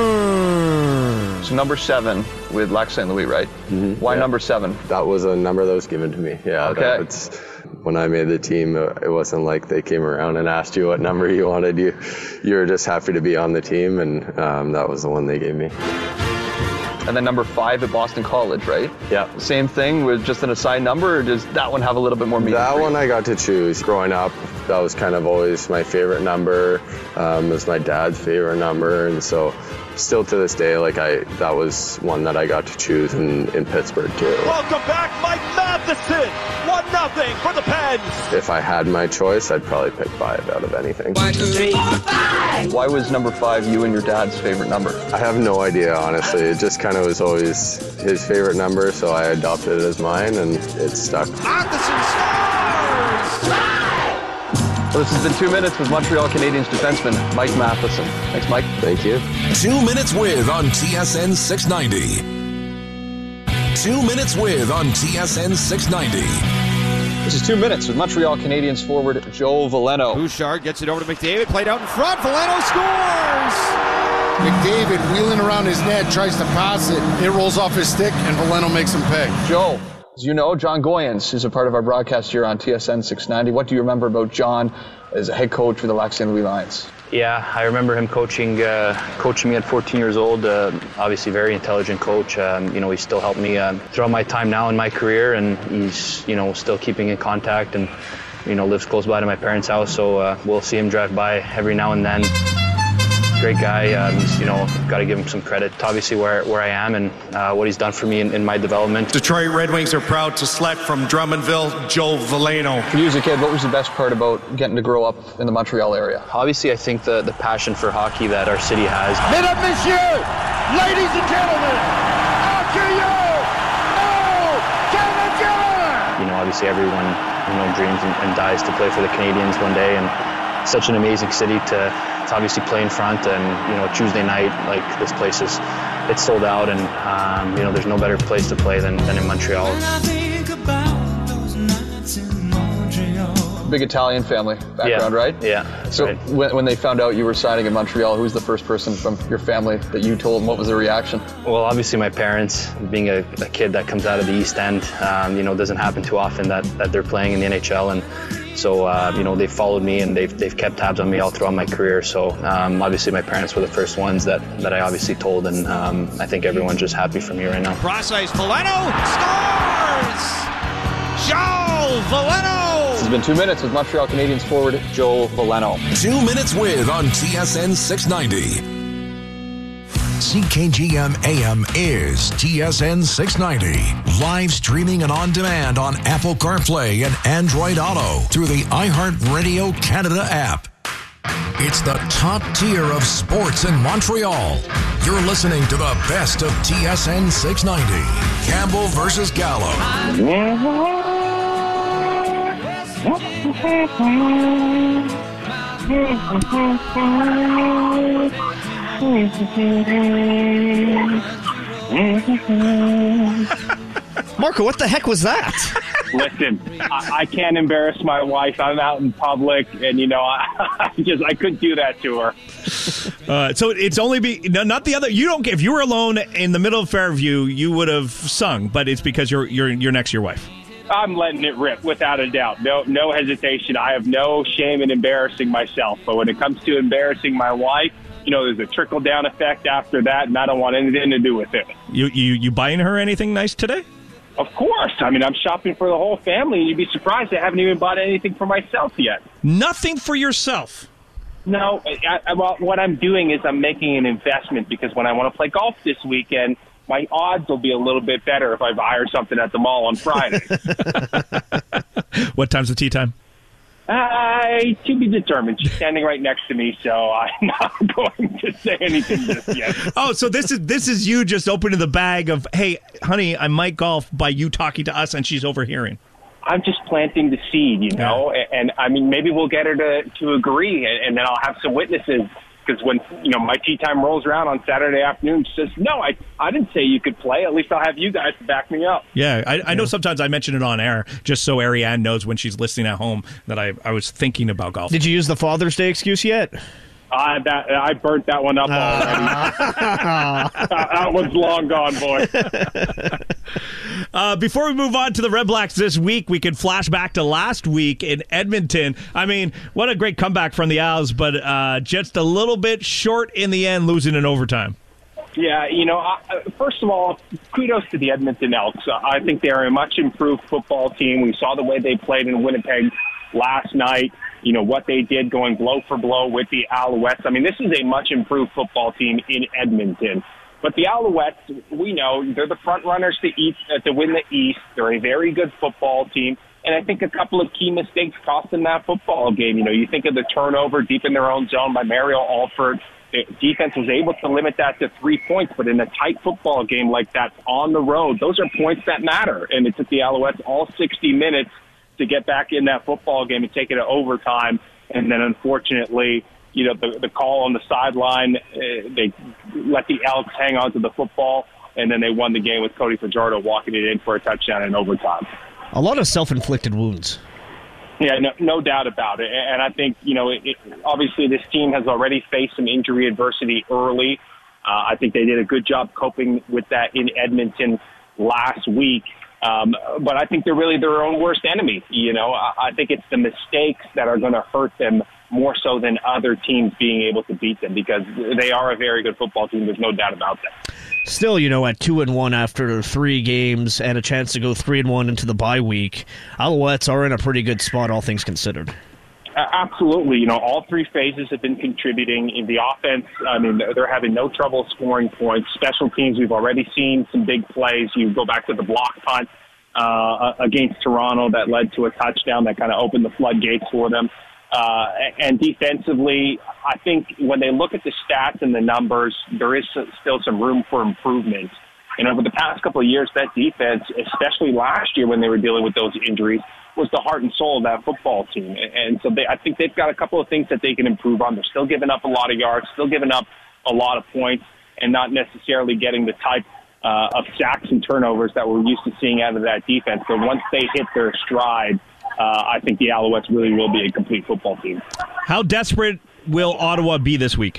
S24: So number seven with Lac Saint Louis, right?
S4: Mm-hmm.
S24: Why
S4: yeah.
S24: number seven?
S4: That was a number that was given to me. Yeah.
S24: Okay.
S4: That, it's, when I made the team, it wasn't like they came around and asked you what number you wanted. You, you were just happy to be on the team, and um, that was the one they gave me.
S24: And then number five at Boston College, right?
S4: Yeah.
S24: Same thing with just an assigned number, or does that one have a little bit more meaning?
S4: That one I got to choose. Growing up, that was kind of always my favorite number. Um, it was my dad's favorite number, and so still to this day, like I, that was one that I got to choose in, in Pittsburgh too.
S7: Welcome back, Mike Matheson. One nothing for the Pens.
S4: If I had my choice, I'd probably pick five out of anything.
S7: One, two, three, four, five.
S24: Why was number five you and your dad's favorite number?
S4: I have no idea, honestly. It just kind of was always his favorite number, so I adopted it as mine, and it stuck.
S9: Matheson scores!
S24: Well, this has been Two Minutes with Montreal Canadiens defenseman Mike Matheson. Thanks, Mike.
S4: Thank you.
S5: Two Minutes With on T S N six ninety. Two Minutes With on T S N six ninety.
S24: This is Two Minutes with Montreal Canadiens forward Joe Veleno.
S9: Bouchard gets it over to McDavid, played out in front. Veleno scores!
S11: McDavid wheeling around his net, tries to pass it. It rolls off his stick, and Veleno makes him pay.
S24: Joe, as you know, John Goyens is a part of our broadcast here on T S N six ninety. What do you remember about John as a head coach for the Lac Saint Louis Lions?
S1: Yeah, I remember him coaching uh, coaching me at fourteen years old. Uh, obviously, very intelligent coach. Um, you know, he still helped me uh, throughout my time now in my career, and he's you know still keeping in contact, and you know lives close by to my parents' house. So uh, we'll see him drive by every now and then. Great guy. Um, he's, you know, got to give him some credit. Obviously, where where I am and uh, what he's done for me in, in my development.
S7: Detroit Red Wings are proud to select from Drummondville, Joe Veleno.
S24: For you as a kid, what was the best part about getting to grow up in the Montreal area?
S1: Obviously, I think the the passion for hockey that our city has.
S7: Mesdames, messieurs, ladies and gentlemen, accueillez nos Canadiens!
S1: You know, obviously everyone you know dreams and, and dies to play for the Canadiens one day, and such an amazing city to. It's obviously play in front, and you know Tuesday night, like this place is, it's sold out, and um, you know there's no better place to play than, than in Montreal.
S24: Big Italian family background,
S1: yeah.
S24: right?
S1: Yeah.
S24: So
S1: right.
S24: when, when they found out you were signing in Montreal, who was the first person from your family that you told, and what was the reaction?
S1: Well, obviously my parents, being a, a kid that comes out of the East End, um, you know, doesn't happen too often that, that they're playing in the N H L, and so uh, you know they've followed me and they've they've kept tabs on me all throughout my career. So um, obviously my parents were the first ones that, that I obviously told, and um, I think everyone's just happy for me right now.
S9: Cross ice, Veleno scores! Joe Veleno!
S24: This has been Two Minutes with Montreal Canadiens forward Joe Veleno.
S5: Two Minutes with on T S N six ninety. C K G M A M is T S N six ninety. Live streaming and on demand on Apple CarPlay and Android Auto through the iHeartRadio Canada app. It's the top tier of sports in Montreal. You're listening to the best of T S N six ninety. Campbell versus Gallo.
S9: Marco, what the heck was that?
S12: Listen, I, I can't embarrass my wife. I'm out in public, and you know, I, I just I couldn't do that to her.
S13: Uh, so it's only be no, not the other. You don't. If you were alone in the middle of Fairview, you would have sung, but it's because you're you're you're next to your wife.
S12: I'm letting it rip without a doubt. No, no hesitation. I have no shame in embarrassing myself. But when it comes to embarrassing my wife, you know, there's a trickle down effect after that, and I don't want anything to do with it.
S13: You you you buying her anything nice today?
S12: Of course. I mean, I'm shopping for the whole family, and you'd be surprised I haven't even bought anything for myself yet.
S13: Nothing for yourself?
S12: No. I, I, well, what I'm doing is I'm making an investment because when I want to play golf this weekend, my odds will be a little bit better if I buy her something at the mall on Friday.
S13: What time's the tee time?
S12: Uh, to be determined. She's standing right next to me, so I'm not going to say anything just yet.
S13: Oh, so this is this is you just opening the bag of, hey, honey, I might golf by you talking to us, and she's overhearing.
S12: I'm just planting the seed, you know, yeah. and, and I mean, maybe we'll get her to, to agree, and, and then I'll have some witnesses. Because when, you know, my tee time rolls around on Saturday afternoon, she says, no, I I didn't say you could play. At least I'll have you guys to back me up.
S13: Yeah, I, I know sometimes I mention it on air just so Ariane knows when she's listening at home that I, I was thinking about golf.
S9: Did you use the Father's Day excuse yet?
S12: Uh, that, I burnt that one up already. that, that one's long gone, boy.
S13: uh, before we move on to the Red Blacks this week, we can flash back to last week in Edmonton. I mean, what a great comeback from the Owls, but uh, just a little bit short in the end, losing in overtime.
S12: Yeah, you know, uh, first of all, kudos to the Edmonton Elks. Uh, I think they're a much improved football team. We saw the way they played in Winnipeg last night. You know, what they did going blow for blow with the Alouettes. I mean, this is a much improved football team in Edmonton. But the Alouettes, we know, they're the front runners to, eat, uh, to win the East. They're a very good football team. And I think a couple of key mistakes cost them that football game. You know, you think of the turnover deep in their own zone by Mario Alford. The defense was able to limit that to three points. But in a tight football game like that on the road, those are points that matter. And it took the Alouettes all sixty minutes to get back in that football game and take it to overtime. And then, unfortunately, you know, the, the call on the sideline, uh, they let the Elks hang on to the football, and then they won the game with Cody Fajardo walking it in for a touchdown in overtime.
S9: A lot of self-inflicted wounds.
S12: Yeah, no, no doubt about it. And I think, you know, it, it, obviously this team has already faced some injury adversity early. Uh, I think they did a good job coping with that in Edmonton last week. Um, but I think they're really their own worst enemy. You know, I, I think it's the mistakes that are going to hurt them more so than other teams being able to beat them because they are a very good football team. There's no doubt about that.
S9: Still, you know, at two and one after three games and a chance to go three and one into the bye week, Alouettes are in a pretty good spot, all things considered.
S12: Absolutely. You know, all three phases have been contributing. In the offense, I mean, they're having no trouble scoring points. Special teams, we've already seen some big plays. You go back to the block punt uh, against Toronto that led to a touchdown that kind of opened the floodgates for them. Uh, and defensively, I think when they look at the stats and the numbers, there is still some room for improvement. And over the past couple of years, that defense, especially last year when they were dealing with those injuries, was the heart and soul of that football team. And so they, I think they've got a couple of things that they can improve on. They're still giving up a lot of yards, still giving up a lot of points, and not necessarily getting the type uh, of sacks and turnovers that we're used to seeing out of that defense. But once they hit their stride, uh, I think the Alouettes really will be a complete football team.
S13: How desperate will Ottawa be this week?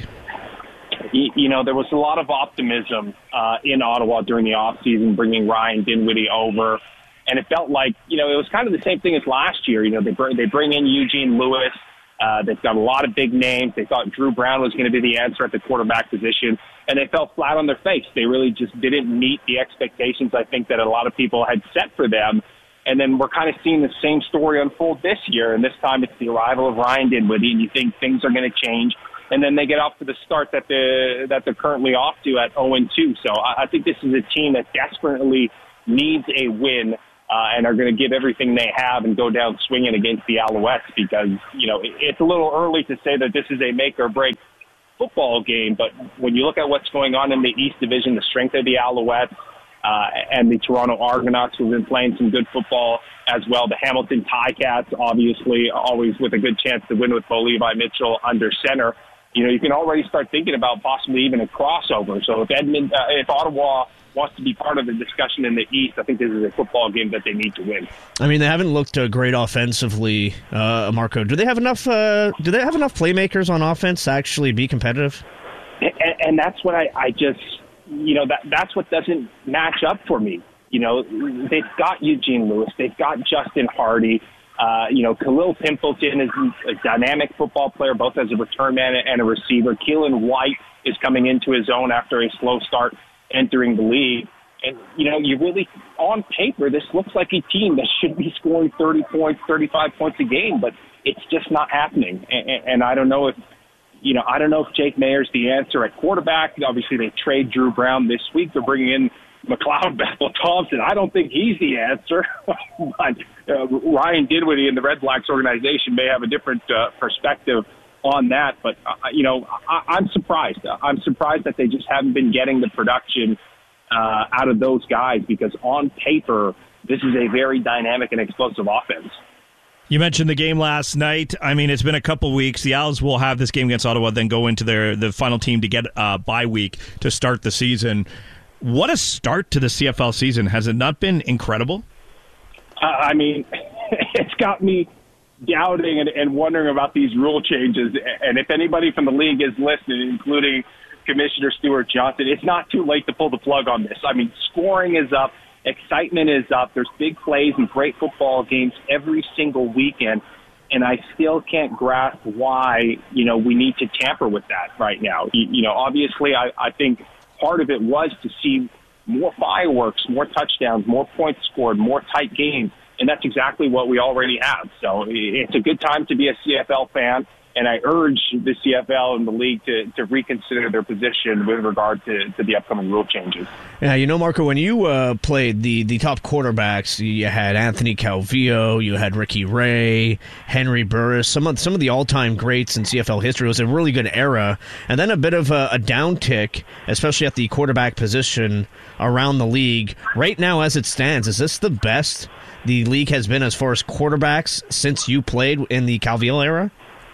S12: You know, there was a lot of optimism uh, in Ottawa during the offseason, bringing Ryan Dinwiddie over. And it felt like, you know, it was kind of the same thing as last year. You know, they bring, they bring in Eugene Lewis. Uh, they've got a lot of big names. They thought Drew Brown was going to be the answer at the quarterback position. And they fell flat on their face. They really just didn't meet the expectations, I think, that a lot of people had set for them. And then we're kind of seeing the same story unfold this year, and this time it's the arrival of Ryan Dinwiddie, and you think things are going to change. And then they get off to the start that they're, that they're currently off to at oh and two. So I, I think this is a team that desperately needs a win uh, and are going to give everything they have and go down swinging against the Alouettes because, you know, it, it's a little early to say that this is a make-or-break football game. But when you look at what's going on in the East Division, the strength of the Alouettes, Uh, and the Toronto Argonauts, who've been playing some good football as well. The Hamilton Ticats, obviously, always with a good chance to win with Bo Levi Mitchell under center. You know, you can already start thinking about possibly even a crossover. So if Edmond, uh, if Ottawa wants to be part of the discussion in the East, I think this is a football game that they need to win.
S9: I mean, they haven't looked uh, great offensively, uh, Marco. Do they have enough? Uh, do they have enough playmakers on offense to actually be competitive?
S12: And, and that's what I, I just. You know, that that's what doesn't match up for me. You know, they've got Eugene Lewis. They've got Justin Hardy. Uh, you know, Khalil Pimpleton is a dynamic football player, both as a return man and a receiver. Keelan White is coming into his own after a slow start entering the league. And, you know, you really, on paper, this looks like a team that should be scoring thirty points, thirty-five points a game, but it's just not happening. And, and I don't know if, You know, I don't know if Jake Mayer's the answer at quarterback. Obviously, they trade Drew Brown this week. They're bringing in McLeod Bethel-Thompson. I don't think he's the answer. But uh, Ryan Dinwiddie and the Red Blacks organization may have a different uh, perspective on that. But, uh, you know, I- I'm surprised. I'm surprised that they just haven't been getting the production uh, out of those guys because on paper, this is a very dynamic and explosive offense.
S13: You mentioned the game last night. I mean, it's been a couple weeks. The Owls will have this game against Ottawa, then go into their the final team to get a bye week to start the season. What a start to the C F L season. Has it not been incredible?
S12: Uh, I mean, it's got me doubting and, and wondering about these rule changes. And if anybody from the league is listening, including Commissioner Stuart Johnson, it's not too late to pull the plug on this. I mean, scoring is up. Excitement is up. There's big plays and great football games every single weekend, and I still can't grasp why, you know, we need to tamper with that right now. You, you know, obviously, I, I think part of it was to see more fireworks, more touchdowns, more points scored, more tight games, and that's exactly what we already have. So it's a good time to be a C F L fan. And I urge the C F L and the league to, to reconsider their position with regard to, to the upcoming rule changes.
S9: Yeah, you know, Marco, when you uh, played the, the top quarterbacks, you had Anthony Calvillo, you had Ricky Ray, Henry Burris, some of some of the all-time greats in C F L history. It was a really good era. And then a bit of a, a downtick, especially at the quarterback position around the league. Right now, as it stands, is this the best the league has been as far as quarterbacks since you played in the Calvillo era?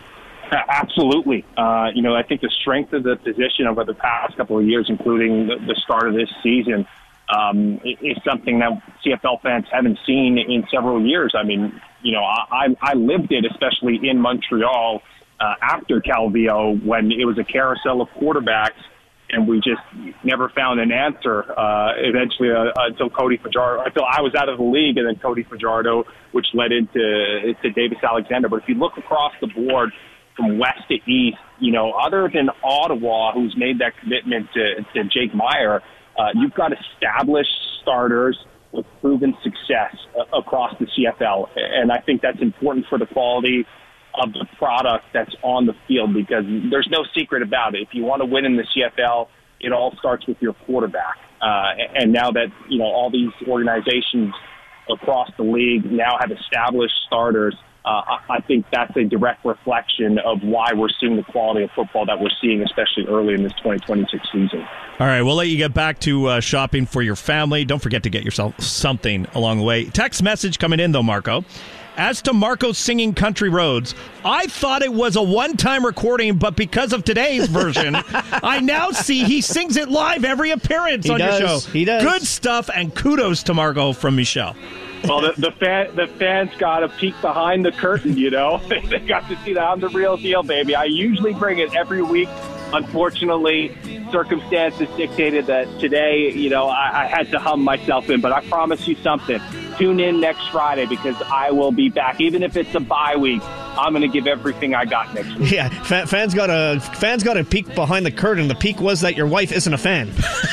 S12: Absolutely. Uh, you know, I think the strength of the position over the past couple of years, including the, the start of this season, um, is something that C F L fans haven't seen in several years. I mean, you know, I, I lived it, especially in Montreal uh, after Calvillo, when it was a carousel of quarterbacks, and we just never found an answer uh, eventually uh, until Cody Fajardo, until I was out of the league, and then Cody Fajardo, which led into to Davis Alexander. But if you look across the board, from west to east, you know, other than Ottawa, who's made that commitment to, to Jake Meyer, uh, you've got established starters with proven success uh, across the C F L. And I think that's important for the quality of the product that's on the field, because there's no secret about it. If you want to win in the C F L, it all starts with your quarterback. Uh, and now that, you know, all these organizations across the league now have established starters, Uh, I think that's a direct reflection of why we're seeing the quality of football that we're seeing, especially early in this twenty twenty-six season.
S13: All right, we'll let you get back to uh, shopping for your family. Don't forget to get yourself something along the way. Text message coming in, though, Marco. As to Marco singing Country Roads, I thought it was a one-time recording, but because of today's version, I now see he sings it live every appearance
S9: he
S13: on
S9: does.
S13: your show.
S9: He does.
S13: Good stuff, and kudos to Marco from Michelle.
S12: Well, the the, fan, the fans got a peek behind the curtain, you know. They got to see that I'm the real deal, baby. I usually bring it every week. Unfortunately, circumstances dictated that today, you know, I, I had to hum myself in. But I promise you something. Tune in next Friday, because I will be back. Even if it's a bye week, I'm going to give everything I got next week.
S9: Yeah, fa- fans got a fans got a peek behind the curtain. The peek was that your wife isn't a fan.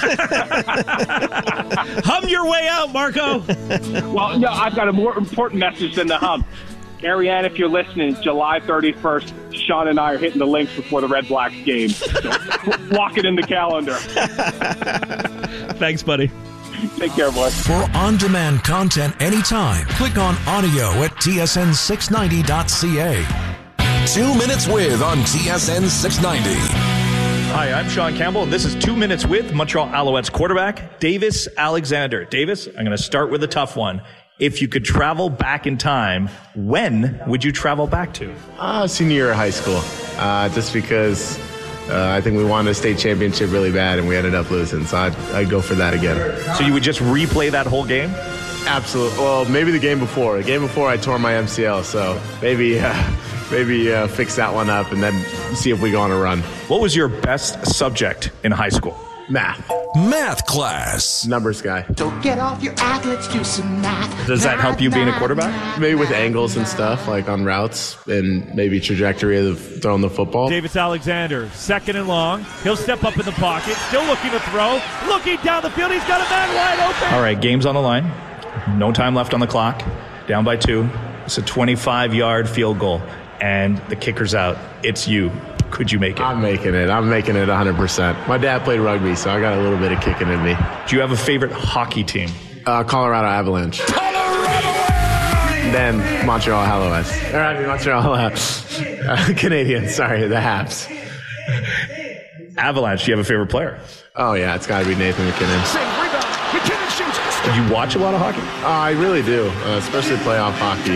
S13: Hum your way out, Marco.
S12: Well, no, I've got a more important message than the hum. Ariane, if you're listening, July thirty-first, Sean and I are hitting the links before the Red Blacks game. So lock it in the calendar.
S13: Thanks, buddy.
S12: Take care, boys.
S5: For on-demand content anytime, click on audio at T S N six ninety dot C A.
S8: Two Minutes With on T S N six ninety.
S13: Hi, I'm Sean Campbell, and this is Two Minutes With Montreal Alouettes quarterback Davis Alexander. Davis, I'm going to start with a tough one. If you could travel back in time, when would you travel back to?
S14: Uh, senior year of high school, uh, just because uh, I think we won a state championship really bad and we ended up losing, so I'd, I'd go for that again.
S13: So you would just replay that whole game?
S14: Absolutely. Well, maybe the game before. The game before I tore my M C L, so maybe uh, maybe uh, fix that one up and then see if we go on a run.
S13: What was your best subject in high school?
S14: Math.
S5: Math class.
S14: Numbers guy.
S15: So get off your ass, let's do some math.
S13: Does that help you being a quarterback?
S14: Maybe with angles and stuff, like on routes and maybe trajectory of throwing the football.
S26: Davis Alexander, second and long. He'll step up in the pocket, still looking to throw. Looking down the field, he's got a man wide open.
S13: All right, game's on the line. No time left on the clock. Down by two. It's a twenty-five-yard field goal, and the kicker's out. It's you. Could you make it?
S14: I'm making it. I'm making it one hundred percent. My dad played rugby, so I got a little bit of kicking in me.
S13: Do you have a favorite hockey team?
S14: Uh, Colorado Avalanche. Colorado! Then Montreal Alouettes. Or I mean Montreal uh, uh, Canadiens. Sorry, the Habs.
S13: Avalanche. Do you have a favorite player?
S14: Oh yeah, it's got to be Nathan McKinnon.
S13: McKinnon shoots. Did you watch a lot of hockey?
S14: Uh, I really do, uh, especially playoff hockey.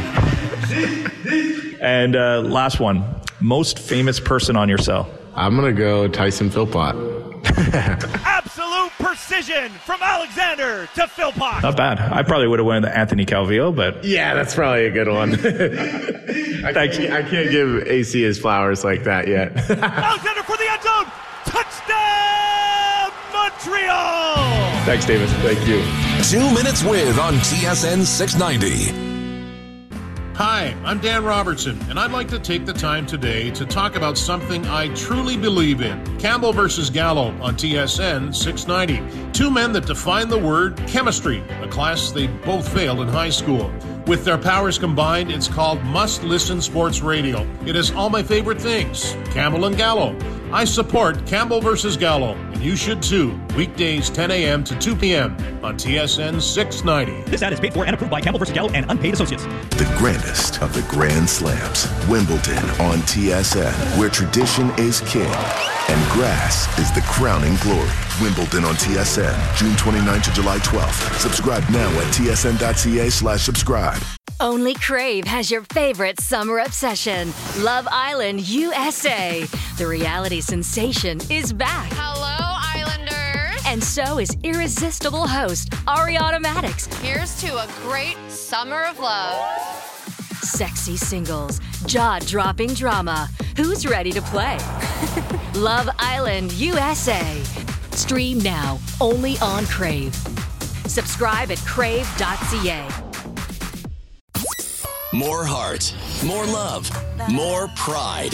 S13: And uh, last one. Most famous person on your cell?
S14: I'm going to go Tyson Philpott.
S26: Absolute precision from Alexander to Philpott.
S13: Not bad. I probably would have went with Anthony Calvillo, but...
S14: Yeah, that's probably a good one. I, can't, I can't give A C his flowers like that yet.
S26: Alexander for the end zone. Touchdown, Montreal.
S13: Thanks, Davis.
S14: Thank you.
S8: Two Minutes With on T S N six ninety.
S16: Hi, I'm Dan Robertson, and I'd like to take the time today to talk about something I truly believe in. Campbell versus Gallo on T S N six ninety. Two men that define the word chemistry, a class they both failed in high school. With their powers combined, it's called Must Listen Sports Radio. It has all my favorite things, Campbell and Gallo. I support Campbell versus Gallo, and you should too. Weekdays ten a.m. to two p.m. on T S N six ninety.
S13: This ad is paid for and approved by Campbell versus Gallo and unpaid associates.
S17: The grandest of the Grand Slams, Wimbledon on T S N, where tradition is king and grass is the crowning glory. Wimbledon on T S N, June twenty-ninth to July twelfth. Subscribe now at tsn.ca slash subscribe.
S18: Only Crave has your favorite summer obsession, Love Island U S A. The reality sensation is back.
S20: Hello, Islanders.
S18: And so is irresistible host Ariana Madix.
S20: Here's to a great summer of love.
S18: Sexy singles, jaw-dropping drama. Who's ready to play? Love Island U S A. Stream now, only on Crave. Subscribe at crave dot c a.
S8: More heart, more love, more pride.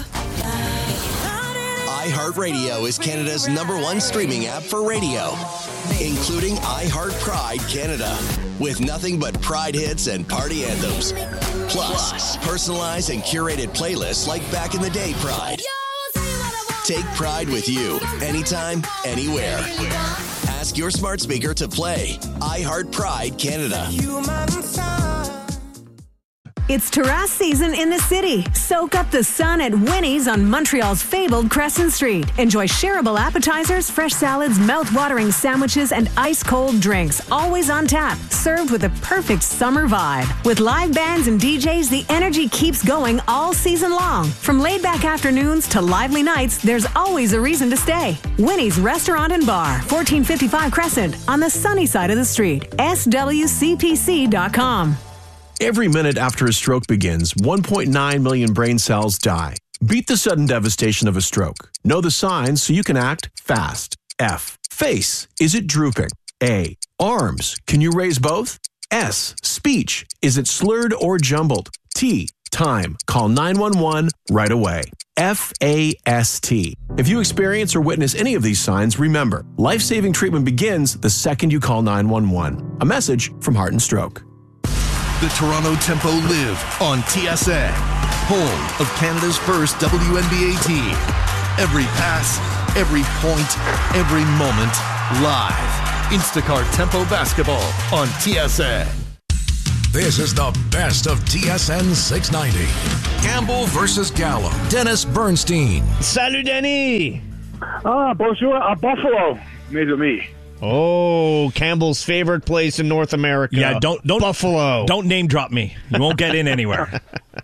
S8: iHeartRadio is Canada's number one streaming app for radio, including iHeart Pride Canada, with nothing but Pride hits and party anthems. Plus, personalized and curated playlists like Back in the Day Pride. Take Pride with you, anytime, anywhere. Ask your smart speaker to play iHeart Pride Canada.
S27: It's terrace season in the city. Soak up the sun at Winnie's on Montreal's fabled Crescent Street. Enjoy shareable appetizers, fresh salads, mouth-watering sandwiches, and ice-cold drinks. Always on tap, served with a perfect summer vibe. With live bands and D Js, the energy keeps going all season long. From laid-back afternoons to lively nights, there's always a reason to stay. Winnie's Restaurant and Bar, fourteen fifty-five Crescent, on the sunny side of the street. S W C P C dot com.
S28: Every minute after a stroke begins, one point nine million brain cells die. Beat the sudden devastation of a stroke. Know the signs so you can act fast. F. Face. Is it drooping? A. Arms. Can you raise both? S. Speech. Is it slurred or jumbled? T. Time. Call nine one one right away. F A S T. If you experience or witness any of these signs, remember, life-saving treatment begins the second you call nine one one. A message from Heart and Stroke.
S17: The Toronto Tempo live on T S N, home of Canada's first W N B A team. Every pass, every point, every moment, live. Instacart Tempo Basketball on T S N.
S5: This is the best of T S N six ninety. Campbell versus Gallo. Dennis Bernstein.
S9: Salut, Denny.
S2: Ah, bonjour, à Buffalo, mes amis.
S9: Oh, Campbell's favorite place in North America.
S13: Yeah, don't don't
S9: Buffalo.
S13: Don't name drop me. You won't get in anywhere.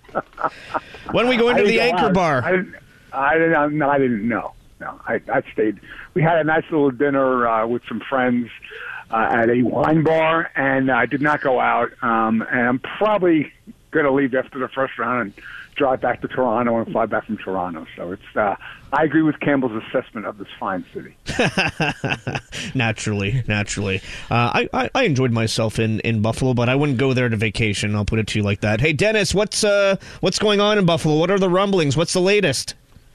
S9: When we go into the Anchor Bar?
S2: I didn't. I didn't. No, I didn't know. No, I, I stayed. We had a nice little dinner uh, with some friends uh, at a wine bar, and I did not go out. Um, and I'm probably going to leave after the first round and drive back to Toronto and fly back from Toronto. So it's. Uh, I agree with Campbell's assessment of this fine city.
S9: naturally, naturally. Uh, I, I I enjoyed myself in, in Buffalo, but I wouldn't go there to vacation. I'll put it to you like that. Hey, Dennis, what's uh what's going on in Buffalo? What are the rumblings? What's the latest?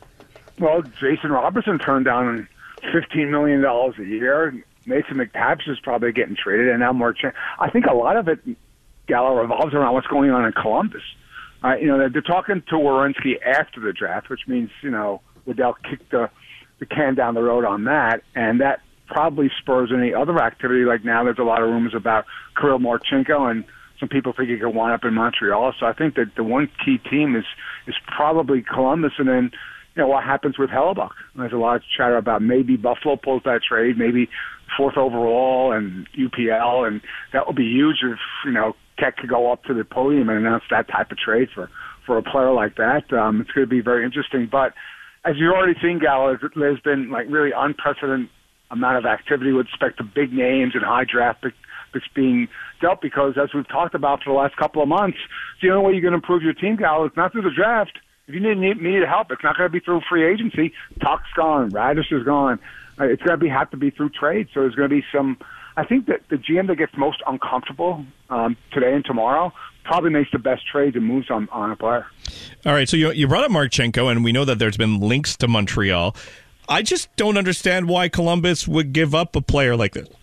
S2: Well, Jason Robertson turned down fifteen million dollars a year. Mason McTavish is probably getting traded, and now more. Ch- I think a lot of it, Gallo, revolves around what's going on in Columbus. Uh, you know, they're, they're talking to Werenski after the draft, which means, you know, Waddell kicked the, the can down the road on that, and that probably spurs any other activity. Like now there's a lot of rumors about Kirill Marchenko, and some people think he could wind up in Montreal. So I think that the one key team is is probably Columbus, and then, you know, what happens with Hellebuck. There's a lot of chatter about maybe Buffalo pulls that trade, maybe fourth overall and U P L, and that would be huge if, you know, Keck could go up to the podium and announce that type of trade for, for a player like that. Um, it's going to be very interesting. But as you've already seen, Gallo, there's been like really unprecedented amount of activity with respect to big names and high draft picks being dealt, because as we've talked about for the last couple of months, the only way you're going to improve your team, Gallo, is not through the draft. If you need, need, need help, it's not going to be through free agency. Tuck's gone. Radish is gone. Uh, it's going to be have to be through trade. So there's going to be some. I think that the G M that gets most uncomfortable um, today and tomorrow probably makes the best trades and moves on, on a player.
S13: All right, so you you brought up Marchenko, and we know that there's been links to Montreal. I just don't understand why Columbus would give up a player like this.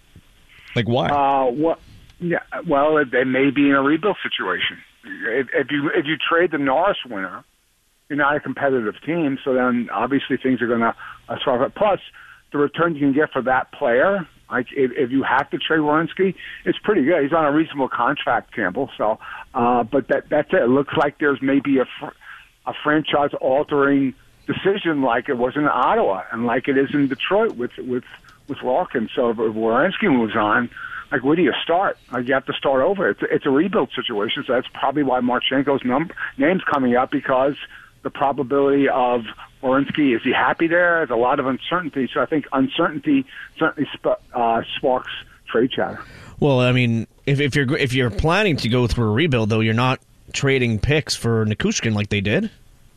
S13: Like why?
S2: Uh, what? Yeah, well, they may be in a rebuild situation. If, if you if you trade the Norris winner, you're not a competitive team. So then obviously things are going to uh, sort of. Plus, the return you can get for that player, like if, if you have to trade Werenski, it's pretty good. He's on a reasonable contract, Campbell. So, uh, but that that's it. It looks like there's maybe a fr- a franchise altering decision, like it was in Ottawa and like it is in Detroit with with with Larkin. So if Werenski moves on, like where do you start? Like you have to start over. It's it's a rebuild situation. So that's probably why Marchenko's number name's coming up, because the probability of Werenski, is he happy there? There's a lot of uncertainty. So I think uncertainty certainly sp- uh, sparks trade chatter.
S9: Well, I mean, if, if you're if you're planning to go through a rebuild, though, you're not trading picks for Nichushkin like they did.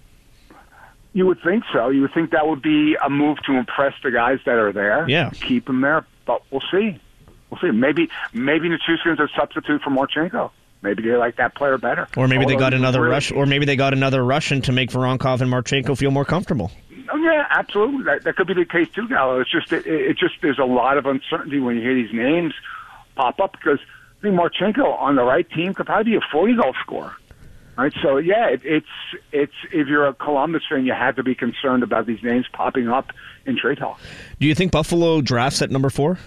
S2: You would think so. You would think that would be a move to impress the guys that are there.
S9: Yeah,
S2: keep them there. But we'll see. We'll see. Maybe maybe Nichushkin's a substitute for Marchenko. Maybe they like that player better.
S9: Or maybe
S2: Although
S9: they got another
S2: really,
S9: rush. Or maybe they got another Russian to make Voronkov and Marchenko feel more comfortable.
S2: Oh, yeah, absolutely. That, that could be the case too, Gallo. It's just it, it just there's a lot of uncertainty when you hear these names pop up, because I think Marchenko on the right team could probably be a forty goal scorer. Right. So yeah, it, it's it's if you're a Columbus fan, you have to be concerned about these names popping up in trade talk.
S9: Do you think Buffalo drafts at number four?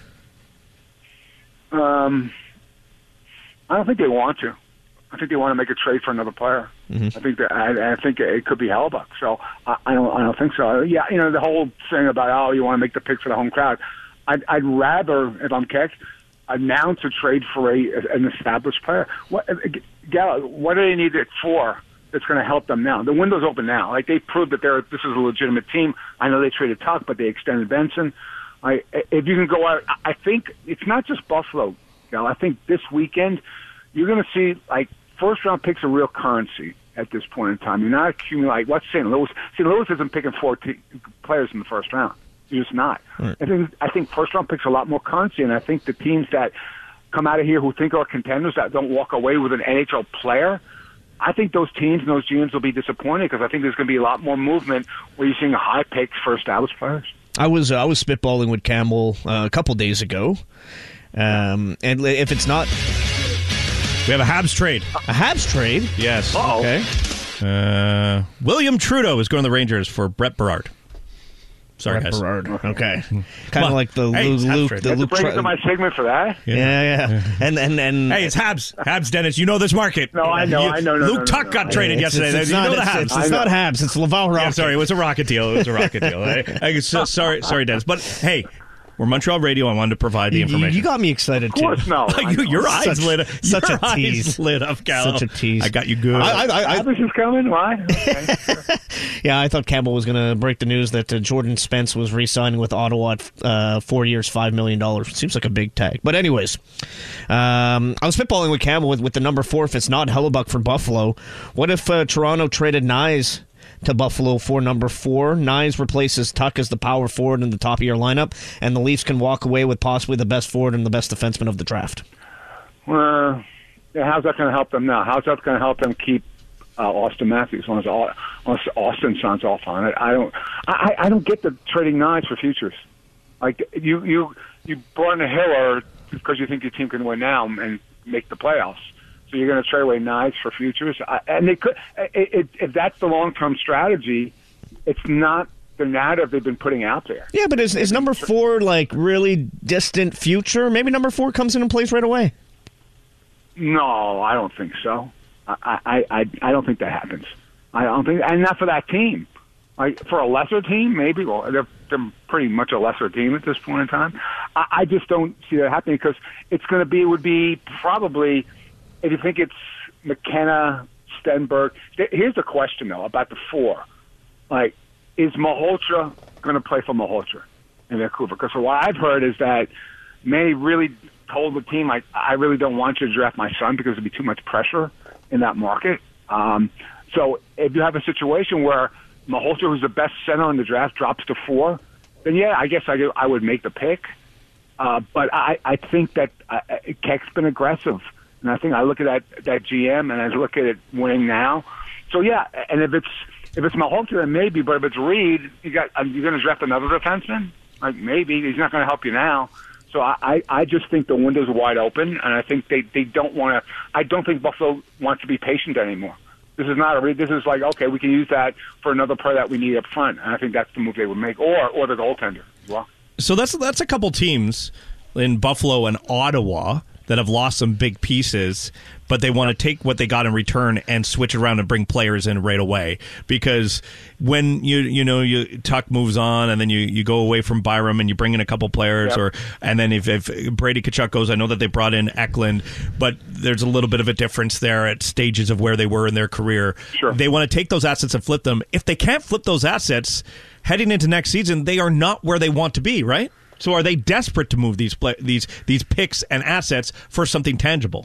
S2: Um. I don't think they want to. I think they want to make a trade for another player. Mm-hmm. I think that I, I think it could be Hellebuck. So I, I don't. I don't think so. Yeah, you know the whole thing about oh you want to make the pick for the home crowd. I'd, I'd rather, if I'm Keck, announce a trade for a an established player. What, Gallo, what do they need it for? That's going to help them now. The window's open now. Like they proved that they're this is a legitimate team. I know they traded Tuck, but they extended Benson. I, if you can go out, I think it's not just Buffalo. Now, I think this weekend you're going to see like first round picks are real currency at this point in time. You're not accumulating. What's Saint Louis? Saint Louis isn't picking fourteen players in the first round. You're just not. Right. I think I think first round picks are a lot more currency, and I think the teams that come out of here who think are contenders that don't walk away with an N H L player, I think those teams and those G Ms will be disappointed because I think there's going to be a lot more movement where you're seeing high picks for established players.
S9: I was uh, I was spitballing with Campbell uh, a couple days ago, um, and if it's not,
S13: we have a Habs trade.
S9: A Habs trade?
S13: Yes.
S2: Uh-oh.
S9: Okay.
S13: Uh, William Trudeau is going to the Rangers for Brett Berard. Sorry,
S9: Brett
S13: guys.
S9: Berard. Okay. Kind
S13: Come
S9: of
S13: on.
S9: like the
S13: Hey,
S9: Luke.
S13: Habs
S9: Luke
S13: trade.
S9: the
S2: You have to
S9: Luke
S2: bring it
S9: Tri-
S2: to my segment for that?
S9: yeah, yeah. And and and
S13: Hey, it's Habs. Habs, Dennis. You know this market.
S2: No, I know,
S13: You-
S2: I know, no,
S13: Luke
S2: no, no,
S13: Tuck
S2: no,
S13: got
S2: no.
S13: traded
S9: It's-
S13: yesterday.
S9: It's, it's
S13: you
S9: not,
S13: know the
S9: it's,
S13: Habs.
S9: it's, it's not Habs. It's Laval Rocket.
S13: Yeah, sorry, it was a rocket deal. It was a rocket deal. I, I, so, sorry, sorry, Dennis. But hey, we're Montreal Radio. I wanted to provide the
S9: You-
S13: information.
S9: You got me excited
S2: Of course,
S9: too.
S2: no. I
S13: You-
S2: know.
S13: your eyes
S9: Such-
S13: lit up.
S9: such
S13: your
S9: a
S13: eyes
S9: tease.
S13: lit up, Gallo.
S9: Such a tease.
S13: I got you good.
S9: I, I, I,
S2: Habs is coming? Why? Okay.
S9: Yeah, I thought Campbell was going to break the news that uh, Jordan Spence was re-signing with Ottawa at uh, four years, five million dollars. Seems like a big tag. But anyways, um, I was spitballing with Campbell with, with the number four. If it's not Hellebuck for Buffalo, what if uh, Toronto traded Nyes to Buffalo for number four? Nyes replaces Tuck as the power forward in the top of your lineup, and the Leafs can walk away with possibly the best forward and the best defenseman of the draft.
S2: Uh, yeah, how's that going to help them now? How's that going to help them keep uh, Austin Matthews? As long as, Au- unless Austin signs off on it, I don't. I, I don't get the trading Nyes for futures. Like you, you, you brought in a Hiller because you think your team can win now and make the playoffs. So you're going to trade away Nyes for futures, I, and they could. It, it, if that's the long-term strategy, it's not the narrative they've been putting out there.
S9: Yeah, but is, is number four like really distant future? Maybe number four comes in and plays right away.
S2: No, I don't think so. I, I, I, I don't think that happens. I don't think, and not for that team. Like for a lesser team, maybe. Well, they're they're pretty much a lesser team at this point in time. I, I just don't see that happening because it's going to be. It would be probably if you think it's McKenna, Stenberg. Here's the question though about the four. Like, is Malhotra going to play for Malhotra in Vancouver? Because what I've heard is that Manny really told the team, like, I really don't want you to draft my son because there'd be too much pressure in that market. Um, so if you have a situation where Malhotra, who's the best center in the draft, drops to four, then yeah, I guess I, I would make the pick. Uh, but I, I think that uh, Keck's been aggressive. And I think I look at that, that G M and I look at it winning now. So yeah, and if it's if it's Malhotra, then maybe. But if it's Reed, you got uh, you're going to draft another defenseman? Like maybe he's not going to help you now. So I, I, I just think the window's wide open, and I think they, they don't want to. I don't think Buffalo wants to be patient anymore. This is not a. This is like, okay, we can use that for another player that we need up front, and I think that's the move they would make, or or the goaltender as well.
S13: So that's that's a couple teams in Buffalo and Ottawa that have lost some big pieces, but they want to take what they got in return and switch it around and bring players in right away. Because when you you know you Tuck moves on and then you, you go away from Byram and you bring in a couple players,
S2: yep.
S13: or and then if, if Brady Tkachuk goes, I know that they brought in Eklund, but there's a little bit of a difference there at stages of where they were in their career.
S2: Sure.
S13: They want to take those assets and flip them. If they can't flip those assets heading into next season, they are not where they want to be, right? So are they desperate to move these play, these these picks and assets for something tangible?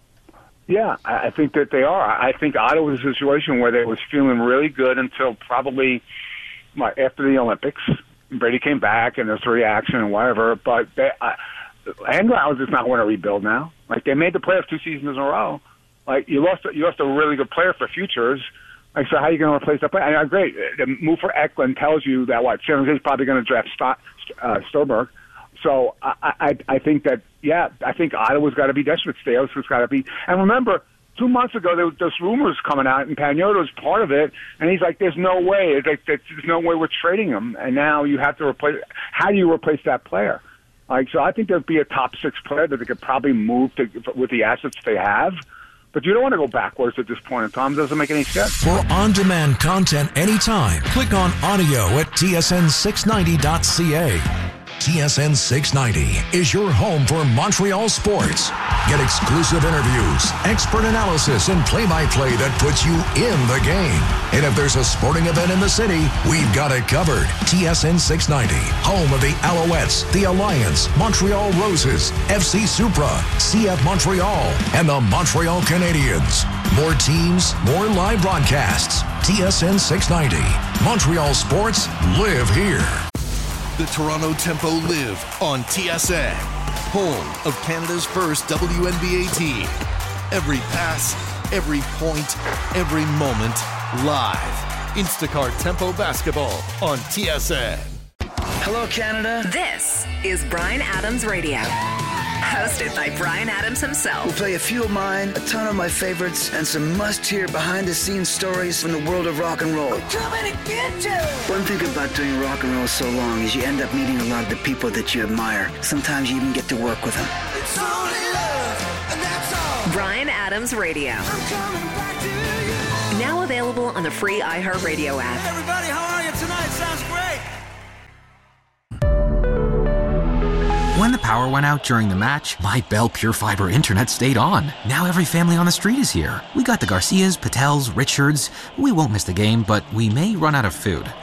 S2: Yeah, I think that they are. I think Ottawa's a situation where they was feeling really good until probably what, after the Olympics. Brady came back and there's a reaction and whatever. But they, uh, Andrau is not going to rebuild now. Like they made the playoffs two seasons in a row. Like you lost, you lost a really good player for futures. Like so, how are you going to replace that player? And I agree. The move for Eklund tells you that what San Jose's probably going to draft St- uh, Storberg. So I, I, I think that, yeah, I think Ottawa's got to be desperate. Staios has got to be. And remember, two months ago, there was those rumors coming out, and Pagnotta was part of it, and he's like, there's no way. It's like, there's no way we're trading him. And now you have to replace – how do you replace that player? Like, so I think there'd be a top six player that they could probably move to with the assets they have. But you don't want to go backwards at this point in time. It doesn't make any sense.
S5: For on-demand content anytime, click on audio at T S N six ninety dot C A. T S N six ninety is your home for Montreal sports. Get exclusive interviews, expert analysis, and play-by-play that puts you in the game. And if there's a sporting event in the city, we've got it covered. T S N six ninety, home of the Alouettes, the Alliance, Montreal Roses, F C Supra, C F Montreal, and the Montreal Canadiens. More teams, more live broadcasts. T S N six ninety. Montreal sports live here.
S17: The Toronto Tempo live on T S N, home of Canada's first W N B A team. Every pass,
S3: Every point, every moment, live. Instacart Tempo Basketball on T S N.
S6: Hello, Canada.
S10: This is Bryan Adams Radio. Hosted by Bryan Adams himself.
S6: We'll play a few of mine, a ton of my favorites, and some must-hear behind-the-scenes stories from the world of rock and roll.
S15: I'm coming to get you!
S6: One thing about doing rock and roll so long is you end up meeting a lot of the people that you admire. Sometimes you even get to work with them.
S15: It's only love, and that's all.
S10: Bryan Adams Radio.
S15: I'm coming back to you.
S10: Now available on the free iHeartRadio app.
S15: Hey everybody, how are you tonight? Sounds great.
S19: When the power went out during the match, my Bell Pure Fiber internet stayed on. Now every family on the street is here. We got the Garcias, Patels, Richards. We won't miss the game, but we may run out of food.